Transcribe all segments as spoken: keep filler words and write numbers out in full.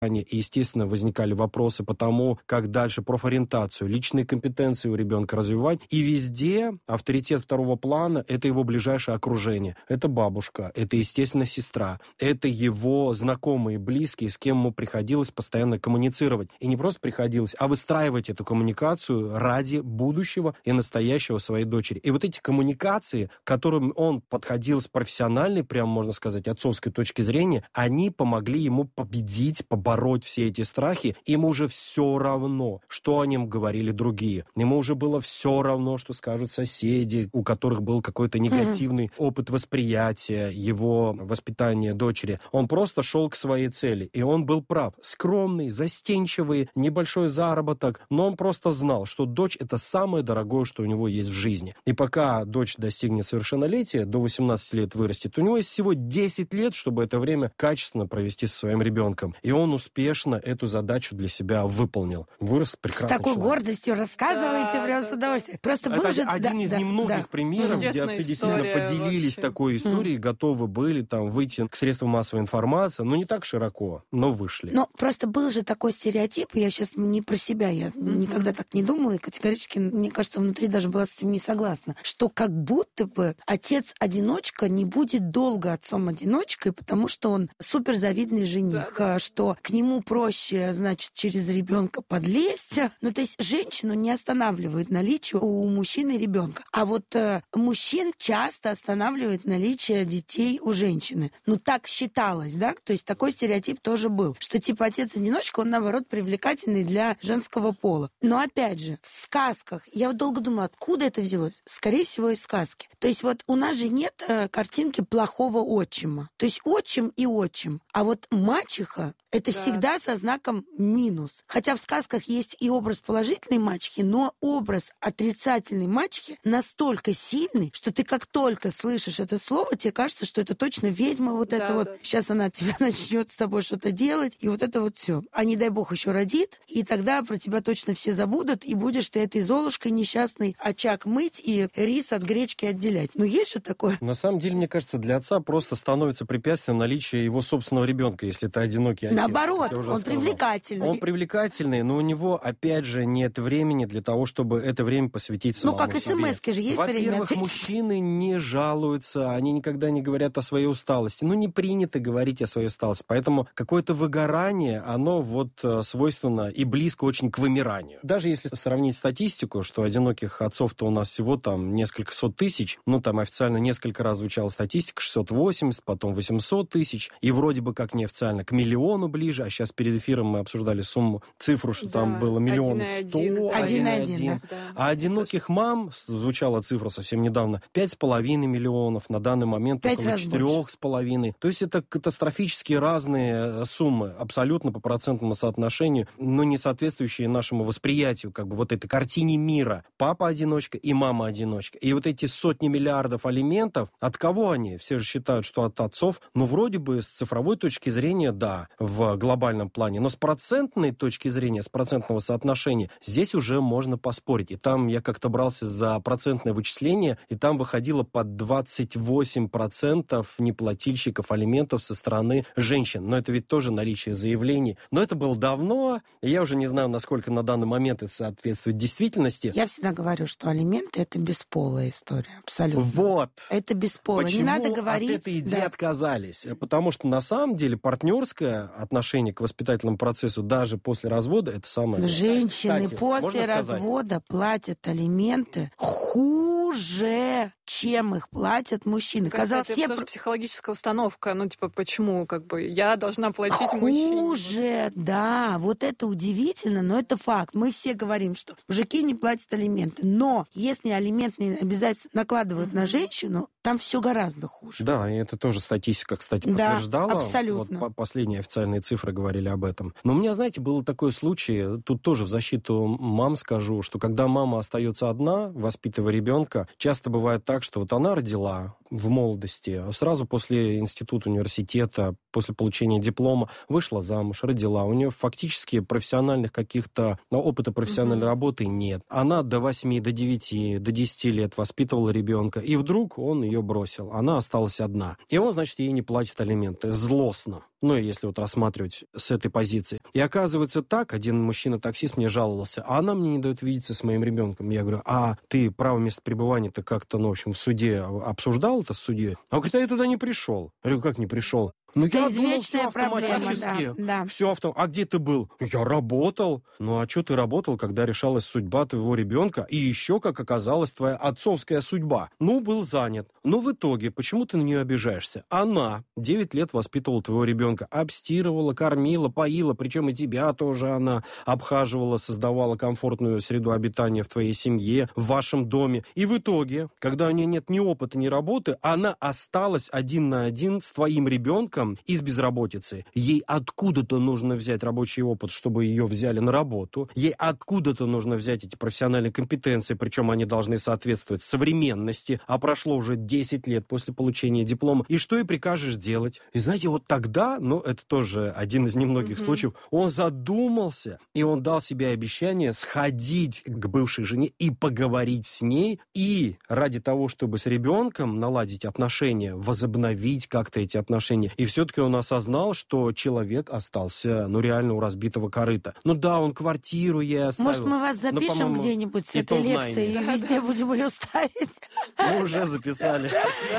И, естественно, возникали вопросы по тому, как дальше профориентацию, личные компетенции у ребенка развивать. И везде авторитет второго плана – это его ближайшее окружение. Это бабушка, это, естественно, сестра, это его знакомые, близкие, с кем ему приходилось постоянно коммуницировать. И не просто приходилось, а выстраивать эту коммуникацию ради будущего и настоящего своей дочери. И вот эти коммуникации, к которым он подходил с профессиональной, прямо можно сказать, отцовской точки зрения, они помогли ему победить, побороть бороть все эти страхи, ему уже все равно, что о нем говорили другие. Ему уже было все равно, что скажут соседи, у которых был какой-то негативный mm-hmm. опыт восприятия его воспитания дочери. Он просто шел к своей цели, и он был прав. Скромный, застенчивый, небольшой заработок, но он просто знал, что дочь – это самое дорогое, что у него есть в жизни. И пока дочь достигнет совершеннолетия, до восемнадцати лет вырастет, у него есть всего десять лет, чтобы это время качественно провести со своим ребенком. И он успешно эту задачу для себя выполнил. Вырос прекрасный человек. С такой человек. Гордостью рассказываете, да, прям да, с удовольствием. Просто был это же... один да, из да, немногих да. примеров, где отцы действительно поделились вообще. Такой историей, mm. готовы были там выйти к средствам массовой информации, но не так широко, но вышли. Но просто был же такой стереотип, я сейчас не про себя, я mm-hmm. никогда так не думала, и категорически, мне кажется, внутри даже была с этим не согласна, что как будто бы отец-одиночка не будет долго отцом-одиночкой, потому что он суперзавидный жених, да, да. что к нему проще, значит, через ребенка подлезть. Ну, то есть женщину не останавливает наличие у мужчины ребенка. А вот э, мужчин часто останавливает наличие детей у женщины. Ну, так считалось, да? То есть такой стереотип тоже был, что типа отец-одиночка, он, наоборот, привлекательный для женского пола. Но, опять же, в сказках, я вот долго думала, откуда это взялось? Скорее всего, из сказки. То есть вот у нас же нет э, картинки плохого отчима. То есть отчим и отчим. А вот мачеха, это да. всегда со знаком минус. Хотя в сказках есть и образ положительной мачехи, но образ отрицательной мачехи настолько сильный, что ты как только слышишь это слово, тебе кажется, что это точно ведьма вот да, это да. вот. Сейчас она тебя начнет с тобой что-то делать, и вот это вот все. А не дай бог еще родит, и тогда про тебя точно все забудут, и будешь ты этой золушкой несчастной очаг мыть и рис от гречки отделять. Ну есть же такое? На самом деле, мне кажется, для отца просто становится препятствием наличия его собственного ребенка, если ты одинокий отец. Наоборот, он сказал. привлекательный. Он привлекательный, но у него, опять же, нет времени для того, чтобы это время посвятить самому себе. Ну, как смс-ки же есть Во-первых, время. Во-первых, мужчины не жалуются, они никогда не говорят о своей усталости. Ну, не принято говорить о своей усталости. Поэтому какое-то выгорание, оно вот свойственно и близко очень к вымиранию. Даже если сравнить статистику, что одиноких отцов-то у нас всего там несколько сот тысяч, ну, там официально несколько раз звучала статистика, шестьсот восемьдесят, потом восемьсот тысяч, и вроде бы как неофициально к миллиону ближе, а сейчас перед эфиром мы обсуждали сумму, цифру, что да, там было миллион сто, один и один. А одиноких мам, звучала цифра совсем недавно, пять с половиной миллионов, на данный момент около четырех с половиной. То есть это катастрофически разные суммы, абсолютно по процентному соотношению, но не соответствующие нашему восприятию, как бы вот этой картине мира. Папа-одиночка и мама-одиночка. И вот эти сотни миллиардов алиментов, от кого они? Все же считают, что от отцов. Ну, вроде бы с цифровой точки зрения, да, в глобальном плане. Но с процентной точки зрения, с процентного соотношения, здесь уже можно поспорить. И там я как-то брался за процентное вычисление, и там выходило под двадцать восемь процентов неплательщиков алиментов со стороны женщин. Но это ведь тоже наличие заявлений. Но это было давно, и я уже не знаю, насколько на данный момент это соответствует действительности. Я всегда говорю, что алименты – это бесполая история, абсолютно. Вот. Это бесполое. Почему не надо говорить... от этой идеи да. отказались? Потому что на самом деле партнерское отношение к воспитательному процессу даже после развода – это самое... Женщины Кстати, после развода платят алименты хуже, чем их платят мужчины. Казалось, это все... тоже психологическая установка. Ну, типа, почему как бы я должна платить хуже, мужчине? Хуже, да. Вот это удивительно, но это факт. Мы все говорим, что мужики не платят алименты. Но если алиментные обязательства накладывают mm-hmm. на женщину, там все гораздо хуже. Да, и это тоже статистика, кстати, подтверждала. Да, абсолютно. Вот последние официальные цифры говорили об этом. Но у меня, знаете, был такой случай, тут тоже в защиту мам скажу, что когда мама остается одна, воспитывая ребенка, часто бывает так, что вот она родила, в молодости, сразу после института, университета, после получения диплома, вышла замуж, родила. У нее фактически профессиональных каких-то, опыта профессиональной mm-hmm. работы нет. Она до восьми, до девяти, до десяти лет воспитывала ребенка, и вдруг он ее бросил. Она осталась одна. И он, значит, ей не платит алименты. Злостно. Ну, если вот рассматривать с этой позиции. И оказывается так, один мужчина-таксист мне жаловался, а она мне не дает видеться с моим ребенком. Я говорю, а ты право места пребывания-то как-то, ну, в общем, в суде обсуждал это с судьей? А он говорит, а я туда не пришел. Я говорю, как не пришел? Ну, это я извечная думал, все автоматически. Проблема, да, да. Все авто... А где ты был? Я работал. Ну, а что ты работал, когда решалась судьба твоего ребенка? И еще, как оказалось, твоя отцовская судьба. Ну, был занят. Но в итоге, почему ты на нее обижаешься? Она девять лет воспитывала твоего ребенка. Обстирывала, кормила, поила. Причем и тебя тоже она обхаживала, создавала комфортную среду обитания в твоей семье, в вашем доме. И в итоге, когда у нее нет ни опыта, ни работы, она осталась один на один с твоим ребенком из безработицы. Ей откуда-то нужно взять рабочий опыт, чтобы ее взяли на работу. Ей откуда-то нужно взять эти профессиональные компетенции, причем они должны соответствовать современности. А прошло уже десять лет после получения диплома. И что ей прикажешь делать? И знаете, вот тогда, ну, это тоже один из немногих mm-hmm. случаев, он задумался, и он дал себе обещание сходить к бывшей жене и поговорить с ней, и ради того, чтобы с ребенком наладить отношения, возобновить как-то эти отношения. И все-таки он осознал, что человек остался, ну, реально у разбитого корыта. Ну да, он квартиру ей оставил. Может, мы вас запишем но, где-нибудь с этой лекцией и везде будем ее ставить? Мы уже записали.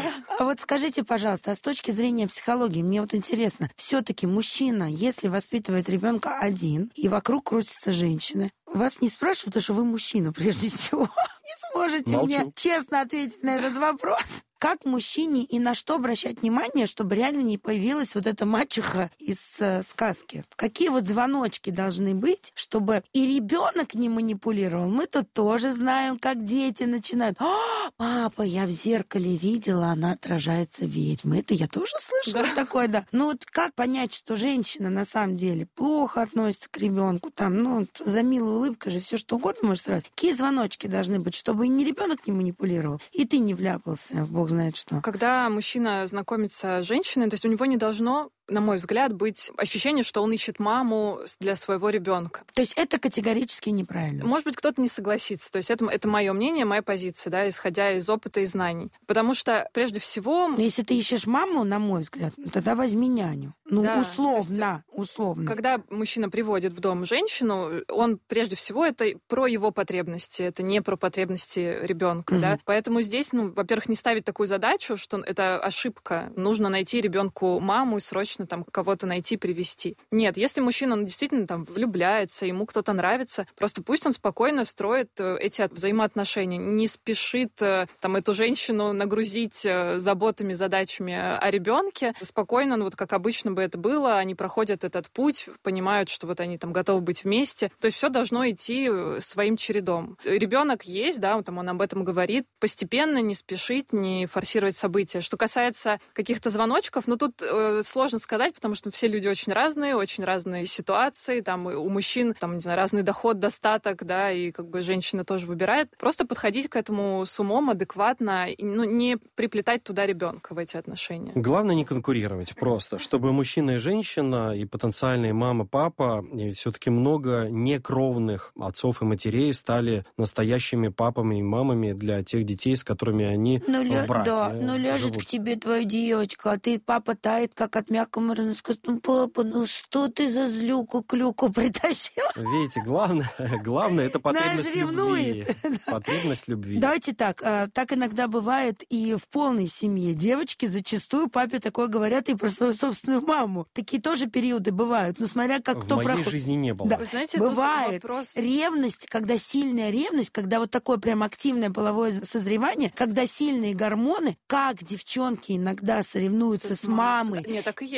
А вот скажите, пожалуйста, а с точки зрения психологии, мне вот интересно, все-таки мужчина, если воспитывает ребенка один, и вокруг крутятся женщины, вас не спрашивают, потому что вы мужчина, прежде всего. Не сможете Молчу. Мне честно ответить на этот вопрос. Как мужчине и на что обращать внимание, чтобы реально не появилась вот эта мачеха из э, сказки? Какие вот звоночки должны быть, чтобы и ребенок не манипулировал? Мы тут тоже знаем, как дети начинают. О, папа, я в зеркале видела, она отражается ведьмой. Это я тоже слышала да. такое, да. Ну вот как понять, что женщина на самом деле плохо относится к ребенку, там, ну, за милой улыбкой же все что угодно может сразу. Какие звоночки должны быть, чтобы и не ребенок не манипулировал, и ты не вляпался, бог знает что. Когда мужчина знакомится с женщиной, то есть у него не должно, на мой взгляд, быть ощущение, что он ищет маму для своего ребенка. То есть это категорически неправильно? Может быть, кто-то не согласится. То есть это, это мое мнение, моя позиция, да, исходя из опыта и знаний. Потому что, прежде всего... Но если ты ищешь маму, на мой взгляд, тогда возьми няню. Ну, да, условно, есть, условно. Когда мужчина приводит в дом женщину, он, прежде всего, это про его потребности, это не про потребности ребенка, угу. да. Поэтому здесь, ну, во-первых, не ставить такую задачу, что это ошибка. Нужно найти ребенку маму и срочно там кого-то найти, привести. Нет, если мужчина ну, действительно там влюбляется, ему кто-то нравится, просто пусть он спокойно строит эти взаимоотношения, не спешит там эту женщину нагрузить заботами, задачами о ребенке. Спокойно, ну вот как обычно бы это было, они проходят этот путь, понимают, что вот они там готовы быть вместе. То есть все должно идти своим чередом. Ребенок есть, да, там он об этом говорит. Постепенно, не спешить, не форсировать события. Что касается каких-то звоночков, ну тут э, сложно сказать, потому что все люди очень разные, очень разные ситуации. Там у мужчин, там, не знаю, разный доход, достаток, да, и как бы женщина тоже выбирает. Просто подходить к этому с умом, адекватно, и, ну, не приплетать туда ребенка в эти отношения. Главное не конкурировать просто, чтобы мужчина и женщина, и потенциальные мама, папа, и все-таки много некровных отцов и матерей стали настоящими папами и мамами для тех детей, с которыми они ну, в браке да, ну ляжет живут. К тебе твоя девочка, а ты, папа, тает, как от мягкого мороженого. Скажет, ну, папа, ну что ты за злюку-клюку притащил? Видите, главное, главное это потребность любви. Потребность любви. Давайте так, так иногда бывает и в полной семье. Девочки зачастую папе такое говорят и про свою собственную маму. Такие тоже периоды бывают, но смотря как в кто моей проходит. жизни не было. Да. Вы знаете, бывает вопрос... ревность, когда сильная ревность, когда вот такое прям активное половое созревание, когда сильные гормоны, как девчонки иногда соревнуются с, с мамой. Нет, так и есть.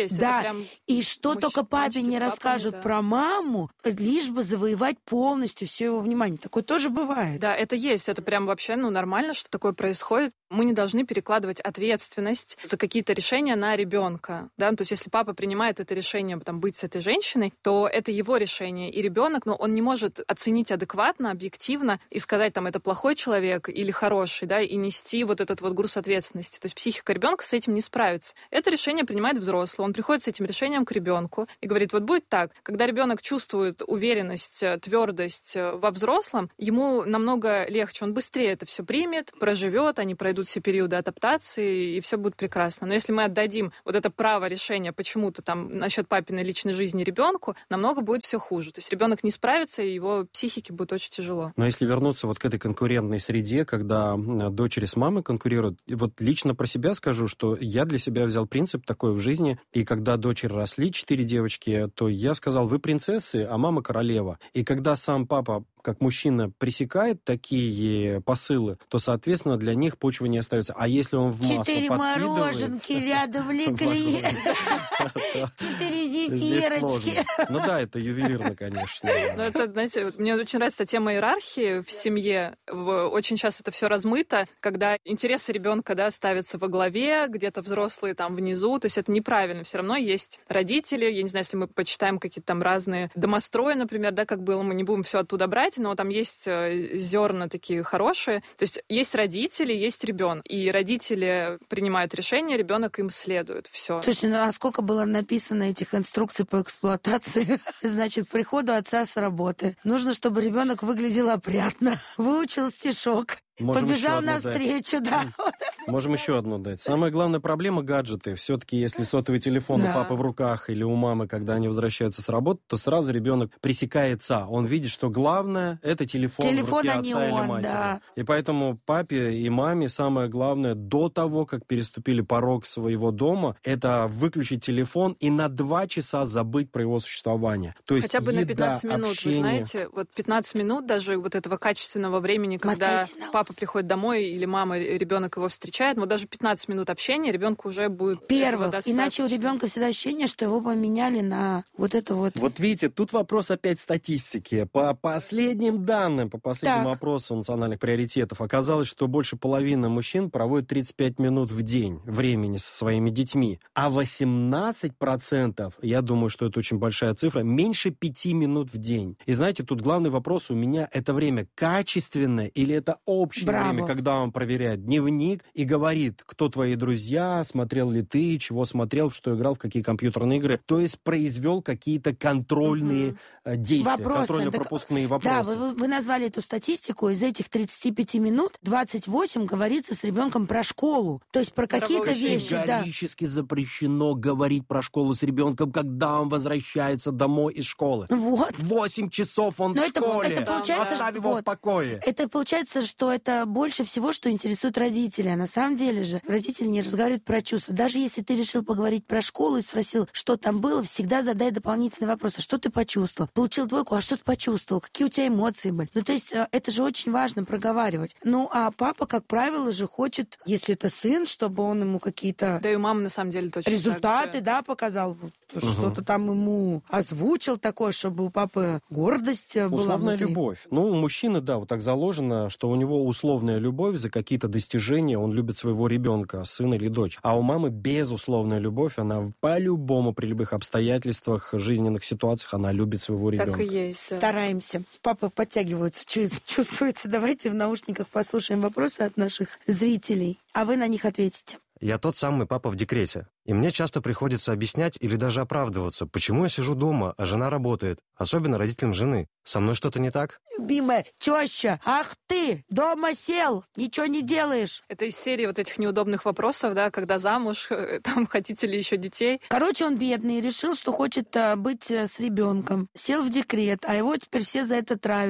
есть. Да, это прям и что мужч... только папе не папами, расскажут да. про маму, лишь бы завоевать полностью все его внимание. Такое тоже бывает. Да, это есть. Это прям вообще ну, нормально, что такое происходит. Мы не должны перекладывать ответственность за какие-то решения на ребенка. Да? То есть если папа принимает это решение там, быть с этой женщиной, то это его решение. И ребенок, ну, он не может оценить адекватно, объективно и сказать, там, это плохой человек или хороший, да, и нести вот этот вот груз ответственности. То есть психика ребенка с этим не справится. Это решение принимает взрослый. Он приходит с этим решением к ребенку и говорит, вот будет так. Когда ребенок чувствует уверенность, твердость во взрослом, ему намного легче. Он быстрее это все примет, проживет, они пройдут все периоды адаптации, и все будет прекрасно. Но если мы отдадим вот это право решения почему-то там насчет папиной личной жизни ребенку, намного будет все хуже. То есть ребенок не справится, и его психике будет очень тяжело. Но если вернуться вот к этой конкурентной среде, когда дочери с мамой конкурируют, вот лично про себя скажу, что я для себя взял принцип такой в жизни, и когда дочери росли, четыре девочки, то я сказал, вы принцессы, а мама королева. И когда сам папа как мужчина пресекает такие посылы, то, соответственно, для них почва не остается. А если он в массу Четыре подкидывает... мороженки рядом легли. Четыре зефирочки. Ну да, это ювелирно, конечно. Но это, знаете, мне очень нравится тема иерархии в семье. Очень часто это все размыто, когда интересы ребенка, да, ставятся во главе, где-то взрослые там внизу. То есть это неправильно. Все равно есть родители. Я не знаю, если мы почитаем какие-то там разные домострои, например, да, как было, мы не будем все оттуда брать, но там есть зерна такие хорошие. То есть есть родители, есть ребенок. И родители принимают решение, ребенок им следует. Все. Слушайте, ну а сколько было написано этих инструкций по эксплуатации? Значит, к приходу отца с работы. Нужно, чтобы ребенок выглядел опрятно, выучил стишок. Можем побежал навстречу, да. Можем еще одну дать. Самая главная проблема — гаджеты. Все-таки, если сотовый телефон да. у папы в руках или у мамы, когда они возвращаются с работы, то сразу ребенок пресекается. Он видит, что главное — это телефон, телефон в руке отца он, или матери. Да. И поэтому папе и маме самое главное до того, как переступили порог своего дома, это выключить телефон и на два часа забыть про его существование. То есть хотя бы еда, на пятнадцать минут. общение. Вы знаете, вот пятнадцать минут даже вот этого качественного времени, когда папа приходит домой или мама, ребенок его встречает, но даже пятнадцать минут общения ребенку уже будет первых. Иначе у ребенка всегда ощущение, что его поменяли на вот это вот. Вот видите, тут вопрос опять статистики. По последним данным, по последнему так. опросу национальных приоритетов, оказалось, что больше половины мужчин проводят тридцать пять минут в день времени со своими детьми, а восемнадцать процентов, я думаю, что это очень большая цифра, меньше пяти минут в день. И знаете, тут главный вопрос у меня: это время качественное или это общее Браво. время, когда он проверяет дневник и говорит, кто твои друзья, смотрел ли ты, чего смотрел, в что играл, в какие компьютерные игры. То есть произвел какие-то контрольные угу. действия, вопросы. контрольно-пропускные так, вопросы. Да, вы, вы назвали эту статистику. Из этих тридцати пяти минут двадцать восемь говорится с ребенком про школу. То есть про какие-то вещи. Категорически да. запрещено говорить про школу с ребенком, когда он возвращается домой из школы. Вот. Восемь часов он Но в это, школе. Это получается, Оставь что, его вот, в покое. Это получается, что это больше всего, что интересует родителей. А на самом деле же родители не разговаривают про чувства. Даже если ты решил поговорить про школу и спросил, что там было, всегда задай дополнительный вопрос. А что ты почувствовал? Получил двойку, а что ты почувствовал? Какие у тебя эмоции были? Ну, то есть это же очень важно проговаривать. Ну, а папа, как правило, же хочет, если это сын, чтобы он ему какие-то... Да и у мамы, на самом деле, точно результаты, да, показал. Угу. Что-то там ему озвучил такое, чтобы у папы гордость была. Условная внутри. любовь. Ну, у мужчины, да, вот так заложено, что у него условная любовь за какие-то достижения, он любит своего ребенка, сына или дочь. А у мамы безусловная любовь, она по-любому при любых обстоятельствах, жизненных ситуациях, она любит своего ребенка. Так и есть. Да. Стараемся. Папы подтягиваются, чувствуется. Давайте в наушниках послушаем вопросы от наших зрителей, а вы на них ответите. Я тот самый папа в декрете, и мне часто приходится объяснять или даже оправдываться, почему я сижу дома, а жена работает, особенно родителям жены. Со мной что-то не так? Любимая теща, ах ты, дома сел, ничего не делаешь. Это из серии вот этих неудобных вопросов, да, когда замуж, там, хотите ли еще детей. Короче, он бедный, решил, что хочет быть с ребенком. Сел в декрет, а его теперь все за это травят.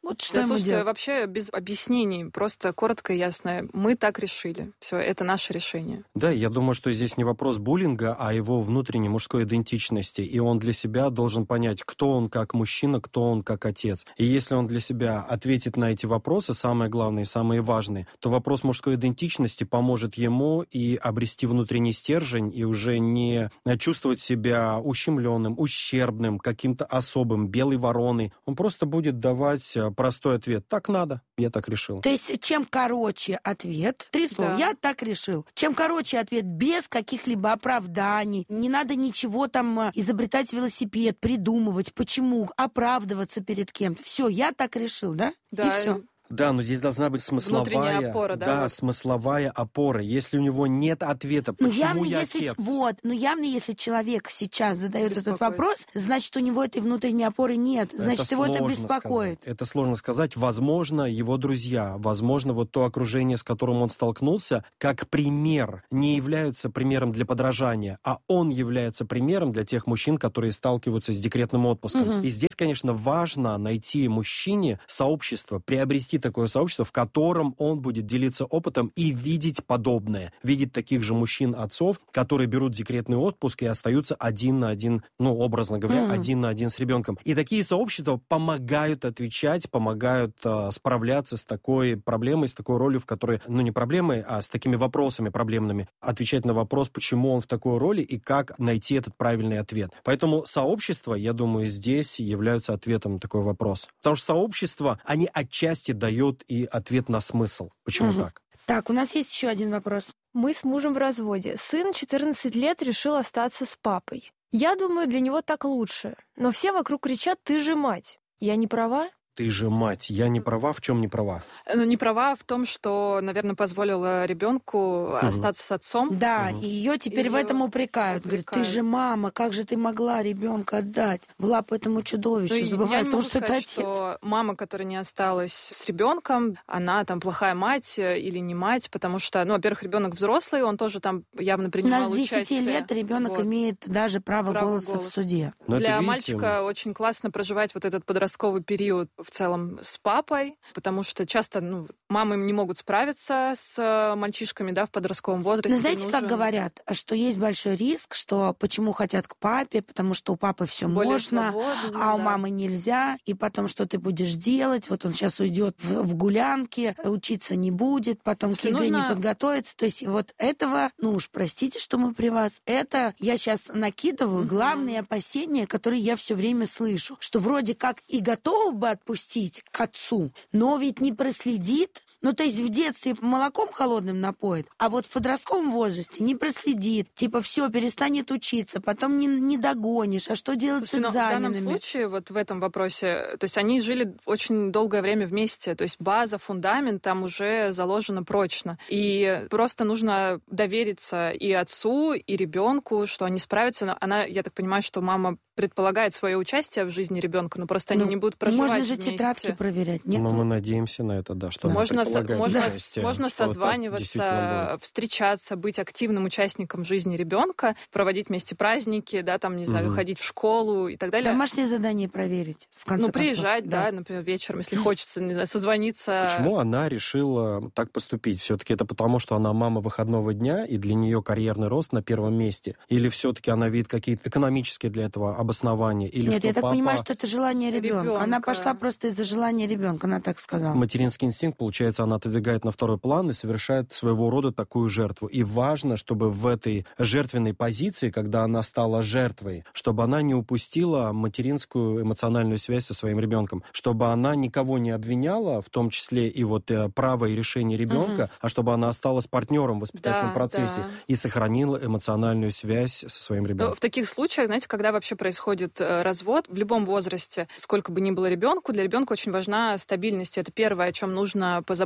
Вот что Да, ему слушайте, делать? вообще без объяснений, просто коротко и ясно. Мы так решили. Все, это наше решение. Да, я думаю, что здесь не вопрос буллинга, а его внутренней мужской идентичности. И он для себя должен понять, кто он как мужчина, кто он как отец. И если он для себя ответит на эти вопросы, самые главные, самые важные, то вопрос мужской идентичности поможет ему и обрести внутренний стержень, и уже не чувствовать себя ущемленным, ущербным, каким-то особым, белой вороной. Он просто будет давать простой ответ. Так надо, я так решил. То есть, чем короче ответ, три слова, Да. я так решил. Чем короче ответ, без каких-либо оправданий, не надо ничего там э, изобретать велосипед, придумывать, почему, оправдываться перед кем-то. Все, я так решил, да? Да, И все. Да, но здесь должна быть смысловая... Внутренняя опора, да, Да, вот. смысловая опора. Если у него нет ответа, Ну, почему явно, я если, отец? вот, но явно, если человек сейчас задает этот Беспокоит. вопрос, значит, у него этой внутренней опоры нет. Значит, его это сложно беспокоит. сказать. Это сложно сказать. Возможно, его друзья, возможно, вот то окружение, с которым он столкнулся, как пример, не являются примером для подражания, а он является примером для тех мужчин, которые сталкиваются с декретным отпуском. Мгм. И здесь, конечно, важно найти мужчине сообщество, приобрести такое сообщество, в котором он будет делиться опытом и видеть подобное. Видеть таких же мужчин-отцов, которые берут декретный отпуск и остаются один на один, ну, образно говоря, Мгм. один на один с ребенком. И такие сообщества помогают отвечать, помогают э, справляться с такой проблемой, с такой ролью, в которой, ну, не проблемой, а с такими вопросами проблемными. Отвечать на вопрос, почему он в такой роли и как найти этот правильный ответ. Поэтому сообщества, я думаю, здесь являются ответом на такой вопрос. Потому что сообщества, они отчасти дают и ответ на смысл. Почему Мгм. так? Так, у нас есть еще один вопрос. Мы с мужем в разводе. Сын четырнадцать лет решил остаться с папой. Я думаю, для него так лучше. Но все вокруг кричат: «Ты же мать». Я не права? Ты же мать. Я не права, в чем не права? Ну, не права в том, что, наверное, позволила ребенку остаться с отцом. Да, Мгм. и ее теперь в Её этом упрекают. Говорит, ты упрекают. же мама, как же ты могла ребенка отдать в лапы этому чудовищу, Ну, и забывая я о не том, могу что это сказать, отец. что мама, которая не осталась с ребенком, она там плохая мать э, или не мать, потому что, ну, во-первых, ребенок взрослый, он тоже там явно У принимал нас с десяти участие. лет ребенок Вот. имеет даже право, Право голоса в голоса. суде. Но это, Для видите, мальчика очень классно проживать вот этот подростковый период в целом с папой, потому что часто, ну, мамы не могут справиться с э, мальчишками, да, в подростковом возрасте. Но знаете, как Нужен говорят, что есть большой риск, что почему хотят к папе, потому что у папы все более можно, свободный, а у да. мамы нельзя, и потом что ты будешь делать? Вот он сейчас уйдет в, в гулянки, учиться не будет, потом к Слушайте, ЕГЭ не нужно- подготовится. То есть вот этого, ну уж простите, что мы при вас, это я сейчас накидываю Мгм. главные опасения, которые я все время слышу, что вроде как и готова бы отпустить к отцу, но ведь не проследит. Ну, то есть в детстве молоком холодным напоит, а вот в подростковом возрасте не проследит. Типа, все, перестанет учиться, потом не, не догонишь. А что делать Слушайте, с но в данном экзаменами? случае, вот в этом вопросе, то есть они жили очень долгое время вместе, то есть база, фундамент там уже заложена прочно. И просто нужно довериться и отцу, и ребенку, что они справятся. Но она, я так понимаю, что мама предполагает свое участие в жизни ребенка, но просто они Ну, не будут проживать Можно же вместе. тетрадки проверять, нет? Но мы надеемся на это, да. Что она Можно, со- предполагает можно, участие, можно что так действительно созваниваться, будет. встречаться, быть активным участником жизни ребенка, проводить вместе праздники, да, там, не знаю, Мгм. ходить в школу и так далее. Домашнее задание проверить, в конце Ну, концов. приезжать, да. например, вечером, если хочется, не знаю, созвониться. Почему она решила так поступить? Все-таки это потому, что она мама выходного дня, и для нее карьерный рост на первом месте? Или все-таки она видит какие-то экономические для этого обоснования? Или Нет, что я так папа... понимаю, что это желание ребенка. Она Ребёнка. пошла просто из-за желания ребенка, она так сказала. Материнский инстинкт, получается, она отодвигает на второй план и совершает своего рода такую жертву. И важно, чтобы в этой жертвенной позиции, когда она стала жертвой, чтобы она не упустила материнскую эмоциональную связь со своим ребенком, чтобы она никого не обвиняла, в том числе и вот э, право и решение ребенка, а чтобы она осталась партнером в воспитательном Да, процессе да. и сохранила эмоциональную связь со своим Ну, ребенком. в таких случаях, знаете, когда вообще происходит э, развод, в любом возрасте, сколько бы ни было ребенку, для ребенка очень важна стабильность. Это первое, о чем нужно позаботиться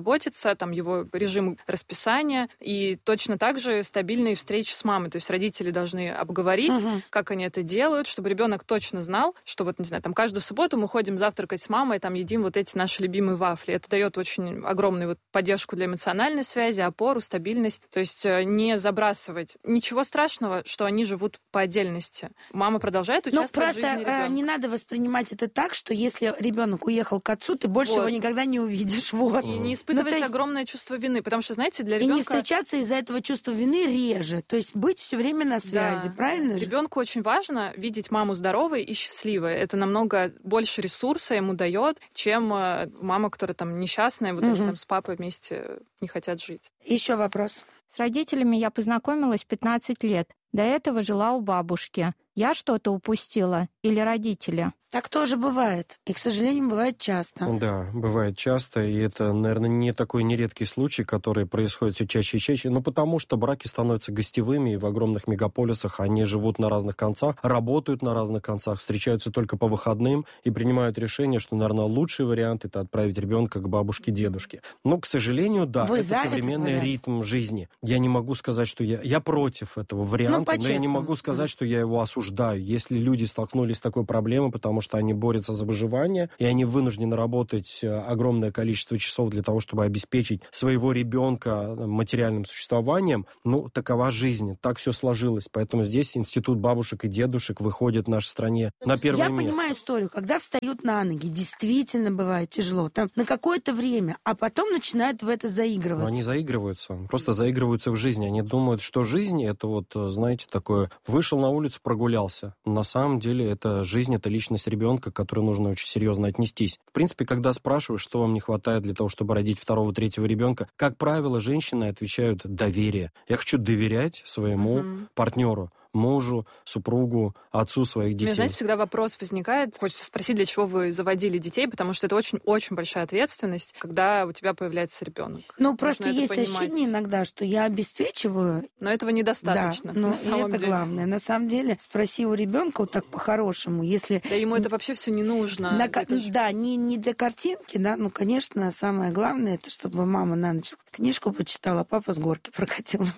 заботиться, там его режим расписания, и точно так же стабильные встречи с мамой. То есть родители должны обговорить, угу. как они это делают, чтобы ребенок точно знал, что вот, не знаю, там каждую субботу мы ходим завтракать с мамой, там едим вот эти наши любимые вафли. Это дает очень огромную вот поддержку для эмоциональной связи, опору, стабильность. То есть не забрасывать. Ничего страшного, что они живут по отдельности. Мама продолжает участвовать в жизни ребенка. Просто не надо воспринимать это так, что если ребенок уехал к отцу, ты больше вот. его никогда не увидишь. Вот. И не испытывать ну, есть... огромное чувство вины, потому что, знаете, для ребенка... И не встречаться из-за этого чувства вины реже. То есть быть все время на связи, да. правильно же? Ребенку очень важно видеть маму здоровой и счастливой. Это намного больше ресурса ему дает, чем мама, которая там несчастная, вот угу. там с папой вместе не хотят жить. Еще вопрос. С родителями я познакомилась в пятнадцать лет. До этого жила у бабушки. Я что-то упустила? Или родители? Так тоже бывает. И, к сожалению, бывает часто. Да, бывает часто. И это, наверное, не такой нередкий случай, который происходит все чаще и чаще. Но потому что браки становятся гостевыми, и в огромных мегаполисах они живут на разных концах, работают на разных концах, встречаются только по выходным и принимают решение, что, наверное, лучший вариант — это отправить ребенка к бабушке-дедушке. Но, к сожалению, да, Вы это современный ритм жизни. Я не могу сказать, что я... Я против этого варианта, ну, но я не могу сказать, что я его осуждаю. Если люди столкнулись с такой проблемой, потому что они борются за выживание, и они вынуждены работать огромное количество часов для того, чтобы обеспечить своего ребенка материальным существованием, ну, такова жизнь, так все сложилось. Поэтому здесь институт бабушек и дедушек выходит в нашей стране на первое Я место. Я понимаю историю, когда встают на ноги, действительно бывает тяжело, там на какое-то время, а потом начинают в это заигрываться. Но они заигрываются, просто заигрываются в жизни. Они думают, что жизнь — это вот, знаете, такое, вышел на улицу, прогулялся. На самом деле это жизнь, это личность ребенка, к которой нужно очень серьезно отнестись. В принципе, когда спрашиваешь, что вам не хватает для того, чтобы родить второго, третьего ребенка, как правило, женщины отвечают: доверие. Я хочу доверять своему mm-hmm. партнеру, мужу, супругу, отцу своих детей. У меня, знаете, всегда вопрос возникает. Хочется спросить, для чего вы заводили детей, потому что это очень-очень большая ответственность, когда у тебя появляется ребенок. Ну, Нужно просто есть ощущение иногда, что я обеспечиваю. Но этого недостаточно. Да, но на самом это деле. главное. На самом деле, спроси у ребенка вот так по-хорошему, если... Да ему это вообще все не нужно. На... Же... Да, не, не для картинки, да, ну, конечно, самое главное, это чтобы мама на ночь книжку почитала, папа с горки прокатил.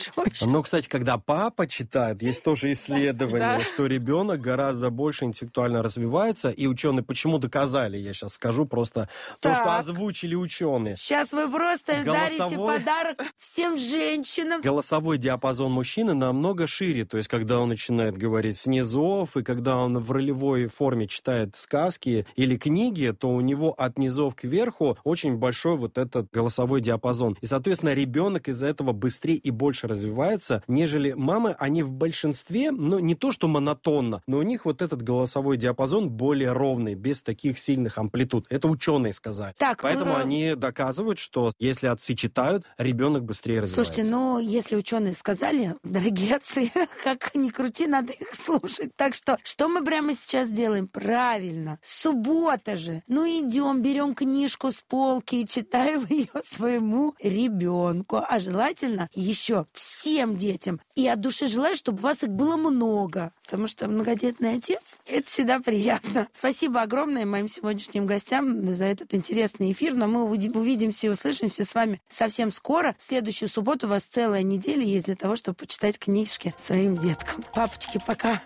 Но, кстати, когда папа читает, есть тоже исследование, да. что ребенок гораздо больше интеллектуально развивается, и ученые почему доказали, я сейчас скажу просто так. то, что озвучили ученые. Сейчас вы просто Голосовой... дарите подарок всем женщинам. Голосовой диапазон мужчины намного шире, то есть когда он начинает говорить с низов, и когда он в ролевой форме читает сказки или книги, то у него от низов к верху очень большой вот этот голосовой диапазон. И, соответственно, ребенок из-за этого быстрее и больше развивается, нежели мамы. Они в большинстве, ну, не то что монотонно, но у них вот этот голосовой диапазон более ровный, без таких сильных амплитуд. Это ученые сказали. Так, Поэтому э... они доказывают, что если отцы читают, ребенок быстрее развивается. Слушайте, ну, если ученые сказали, дорогие отцы, как ни крути, надо их слушать. Так что, что мы прямо сейчас делаем? Правильно. Суббота же. Ну, идем, берем книжку с полки и читаем ее своему ребенку. А желательно еще всем детям. И от души желаю, чтобы у вас их было много. Потому что многодетный отец — это всегда приятно. Спасибо огромное моим сегодняшним гостям за этот интересный эфир. Но мы увидимся и услышимся с вами совсем скоро. В следующую субботу у вас целая неделя есть для того, чтобы почитать книжки своим деткам. Папочки, пока.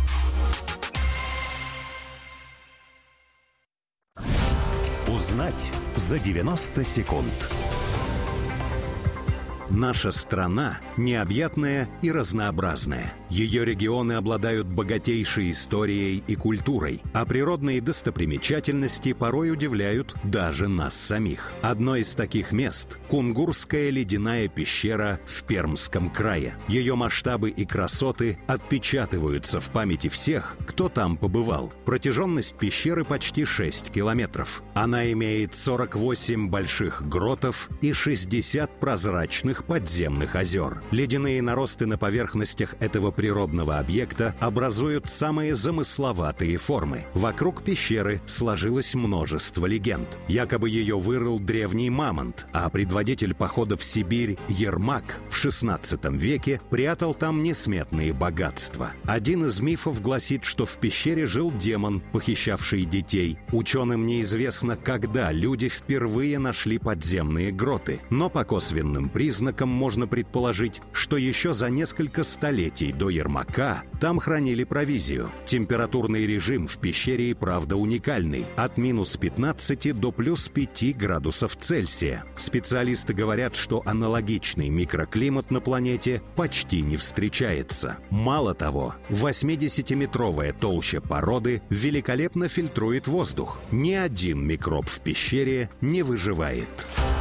Узнать за девяносто секунд. Наша страна необъятная и разнообразная. Ее регионы обладают богатейшей историей и культурой, а природные достопримечательности порой удивляют даже нас самих. Одно из таких мест – Кунгурская ледяная пещера в Пермском крае. Ее масштабы и красоты отпечатываются в памяти всех, кто там побывал. Протяженность пещеры почти шесть километров. Она имеет сорок восемь больших гротов и шестьдесят прозрачных крупных подземных озер. Ледяные наросты на поверхностях этого природного объекта образуют самые замысловатые формы. Вокруг пещеры сложилось множество легенд. Якобы ее вырыл древний мамонт, а предводитель похода в Сибирь Ермак в шестнадцатом веке прятал там несметные богатства. Один из мифов гласит, что в пещере жил демон, похищавший детей. Ученым неизвестно, когда люди впервые нашли подземные гроты, но по косвенным признакам можно предположить, что еще за несколько столетий до Ермака там хранили провизию. Температурный режим в пещере и правда уникальный – от минус пятнадцати до плюс пяти градусов Цельсия. Специалисты говорят, что аналогичный микроклимат на планете почти не встречается. Мало того, восьмидесятиметровая толща породы великолепно фильтрует воздух. Ни один микроб в пещере не выживает.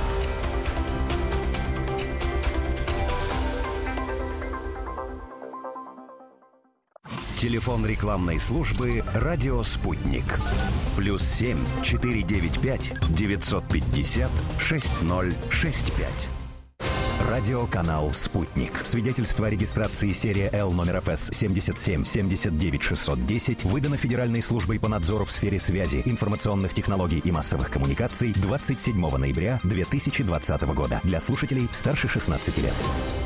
Телефон рекламной службы «Радио Спутник». Плюс семь четыре девять пять девятьсот пятьдесят шесть ноль шесть пять. Радиоканал «Спутник». Свидетельство о регистрации серия Л номер эф эс семьдесят семь семьдесят девять шестьсот десять выдано Федеральной службой по надзору в сфере связи, информационных технологий и массовых коммуникаций двадцать седьмого ноября две тысячи двадцатого года. Для слушателей старше шестнадцати лет.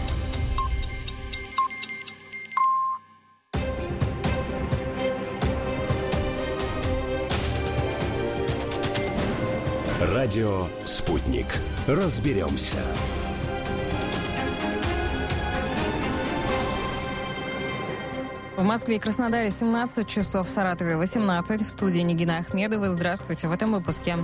Радио «Спутник». Разберемся. В Москве и Краснодаре семнадцать часов, в Саратове восемнадцать. В студии Нигина Ахмедова. Здравствуйте в этом выпуске.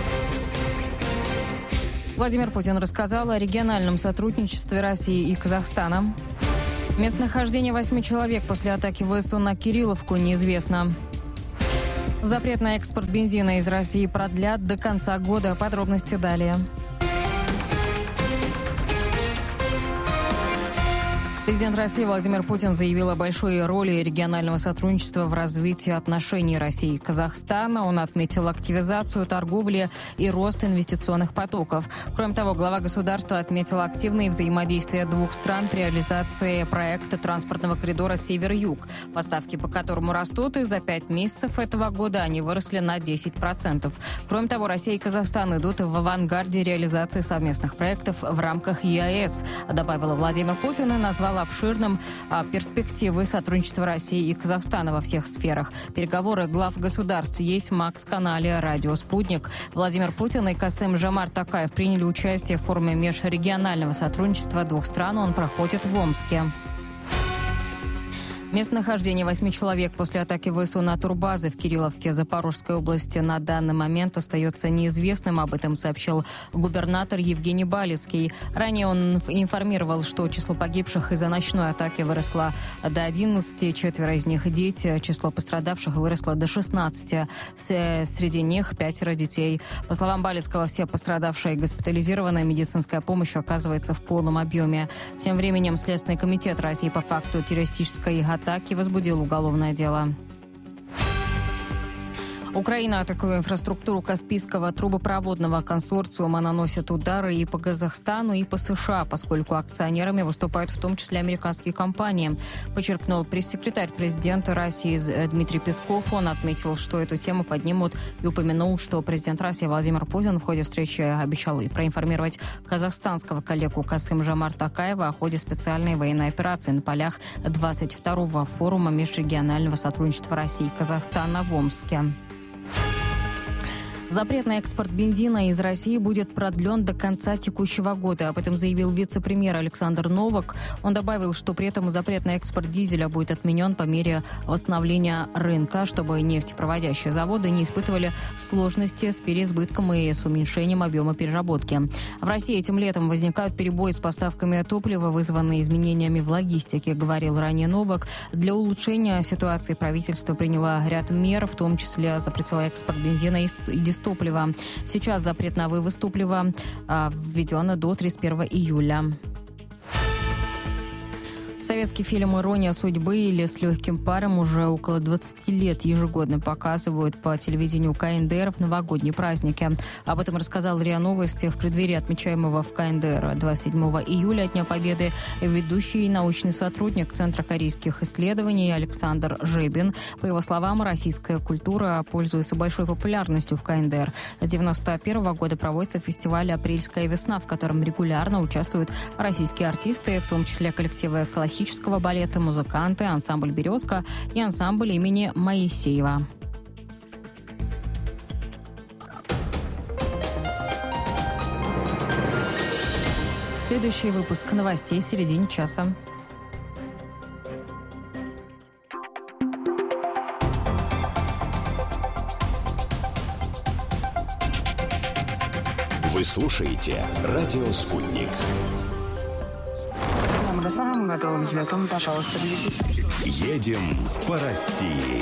Владимир Путин рассказал о региональном сотрудничестве России и Казахстана. Местонахождение восьми человек после атаки ВСУ на Кирилловку неизвестно. Запрет на экспорт бензина из России продлят до конца года. Подробности далее. Президент России Владимир Путин заявил о большой роли регионального сотрудничества в развитии отношений России и Казахстана. Он отметил активизацию торговли и рост инвестиционных потоков. Кроме того, глава государства отметил активные взаимодействия двух стран при реализации проекта транспортного коридора «Север-Юг», поставки по которому растут, и за пять месяцев этого года они выросли на десять процентов. Кроме того, Россия и Казахстан идут в авангарде реализации совместных проектов в рамках е а эс, добавила Владимир Путин и назвал обширным а, перспективы сотрудничества России и Казахстана во всех сферах. Переговоры глав государств есть в Макс-канале «Радио Спутник». Владимир Путин и Касым-Жомарт Токаев приняли участие в форуме межрегионального сотрудничества двух стран. Он проходит в Омске. Местонахождение восьми человек после атаки ВСУ на турбазы в Кирилловке Запорожской области на данный момент остается неизвестным. Об этом сообщил губернатор Евгений Балицкий. Ранее он информировал, что число погибших из-за ночной атаки выросло до одиннадцати, четверо из них дети. Число пострадавших выросло до шестнадцати. Среди них пятеро детей. По словам Балицкого, все пострадавшие госпитализированы. Медицинская помощь оказывается в полном объеме. Тем временем Следственный комитет России по факту террористической атаки атаки возбудил уголовное дело. Украина, атакуя инфраструктуру Каспийского трубопроводного консорциума, наносит удары и по Казахстану, и по США, поскольку акционерами выступают в том числе американские компании, подчеркнул пресс-секретарь президента России Дмитрий Песков. Он отметил, что эту тему поднимут, и упомянул, что президент России Владимир Путин в ходе встречи обещал и проинформировать казахстанского коллегу Касым-Жомарта Токаева о ходе специальной военной операции на полях двадцать второго форума межрегионального сотрудничества России и Казахстана в Омске. Запрет на экспорт бензина из России будет продлен до конца текущего года. Об этом заявил вице-премьер Александр Новак. Он добавил, что при этом запрет на экспорт дизеля будет отменен по мере восстановления рынка, чтобы нефтепроводящие заводы не испытывали сложности с переизбытком и с уменьшением объема переработки. В России этим летом возникают перебои с поставками топлива, вызванные изменениями в логистике, говорил ранее Новак. Для улучшения ситуации правительство приняло ряд мер, в том числе запретило экспорт бензина и дизеля. Топлива. Сейчас запрет на вывоз топлива а, введен до тридцать первого июля. Советский фильм «Ирония судьбы» или «С легким паром» уже около двадцати лет ежегодно показывают по телевидению ка эн дэ эр в новогодние праздники. Об этом рассказал РИА Новости в преддверии отмечаемого в ка эн дэ эр двадцать седьмого июля Дня Победы ведущий научный сотрудник Центра корейских исследований Александр Жебин. По его словам, российская культура пользуется большой популярностью в ка эн дэ эр. С девяносто первого года проводится фестиваль «Апрельская весна», в котором регулярно участвуют российские артисты, в том числе коллективы классического классического балета, музыканты, ансамбль «Березка» и ансамбль имени Моисеева. Следующий выпуск новостей в середине часа. Вы слушаете «Радио Спутник». Пожалуйста, едем по России.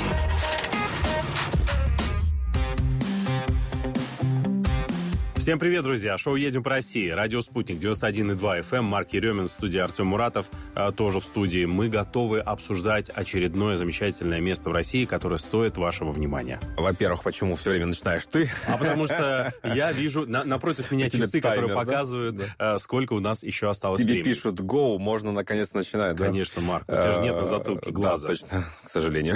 Всем привет, друзья! Шоу «Едем по России». Радио «Спутник», девяносто один и два эф эм. Марк Еремин, студия Артем Муратов, а, тоже в студии. Мы готовы обсуждать очередное замечательное место в России, которое стоит вашего внимания. Во-первых, почему все время начинаешь ты? А потому что я вижу на, напротив меня часы, которые показывают, да? сколько у нас еще осталось Тебе времени. пишут «Go», можно наконец начинать, да? Конечно, Марк, у тебя же нет на затылке глаза. Да, точно, к сожалению.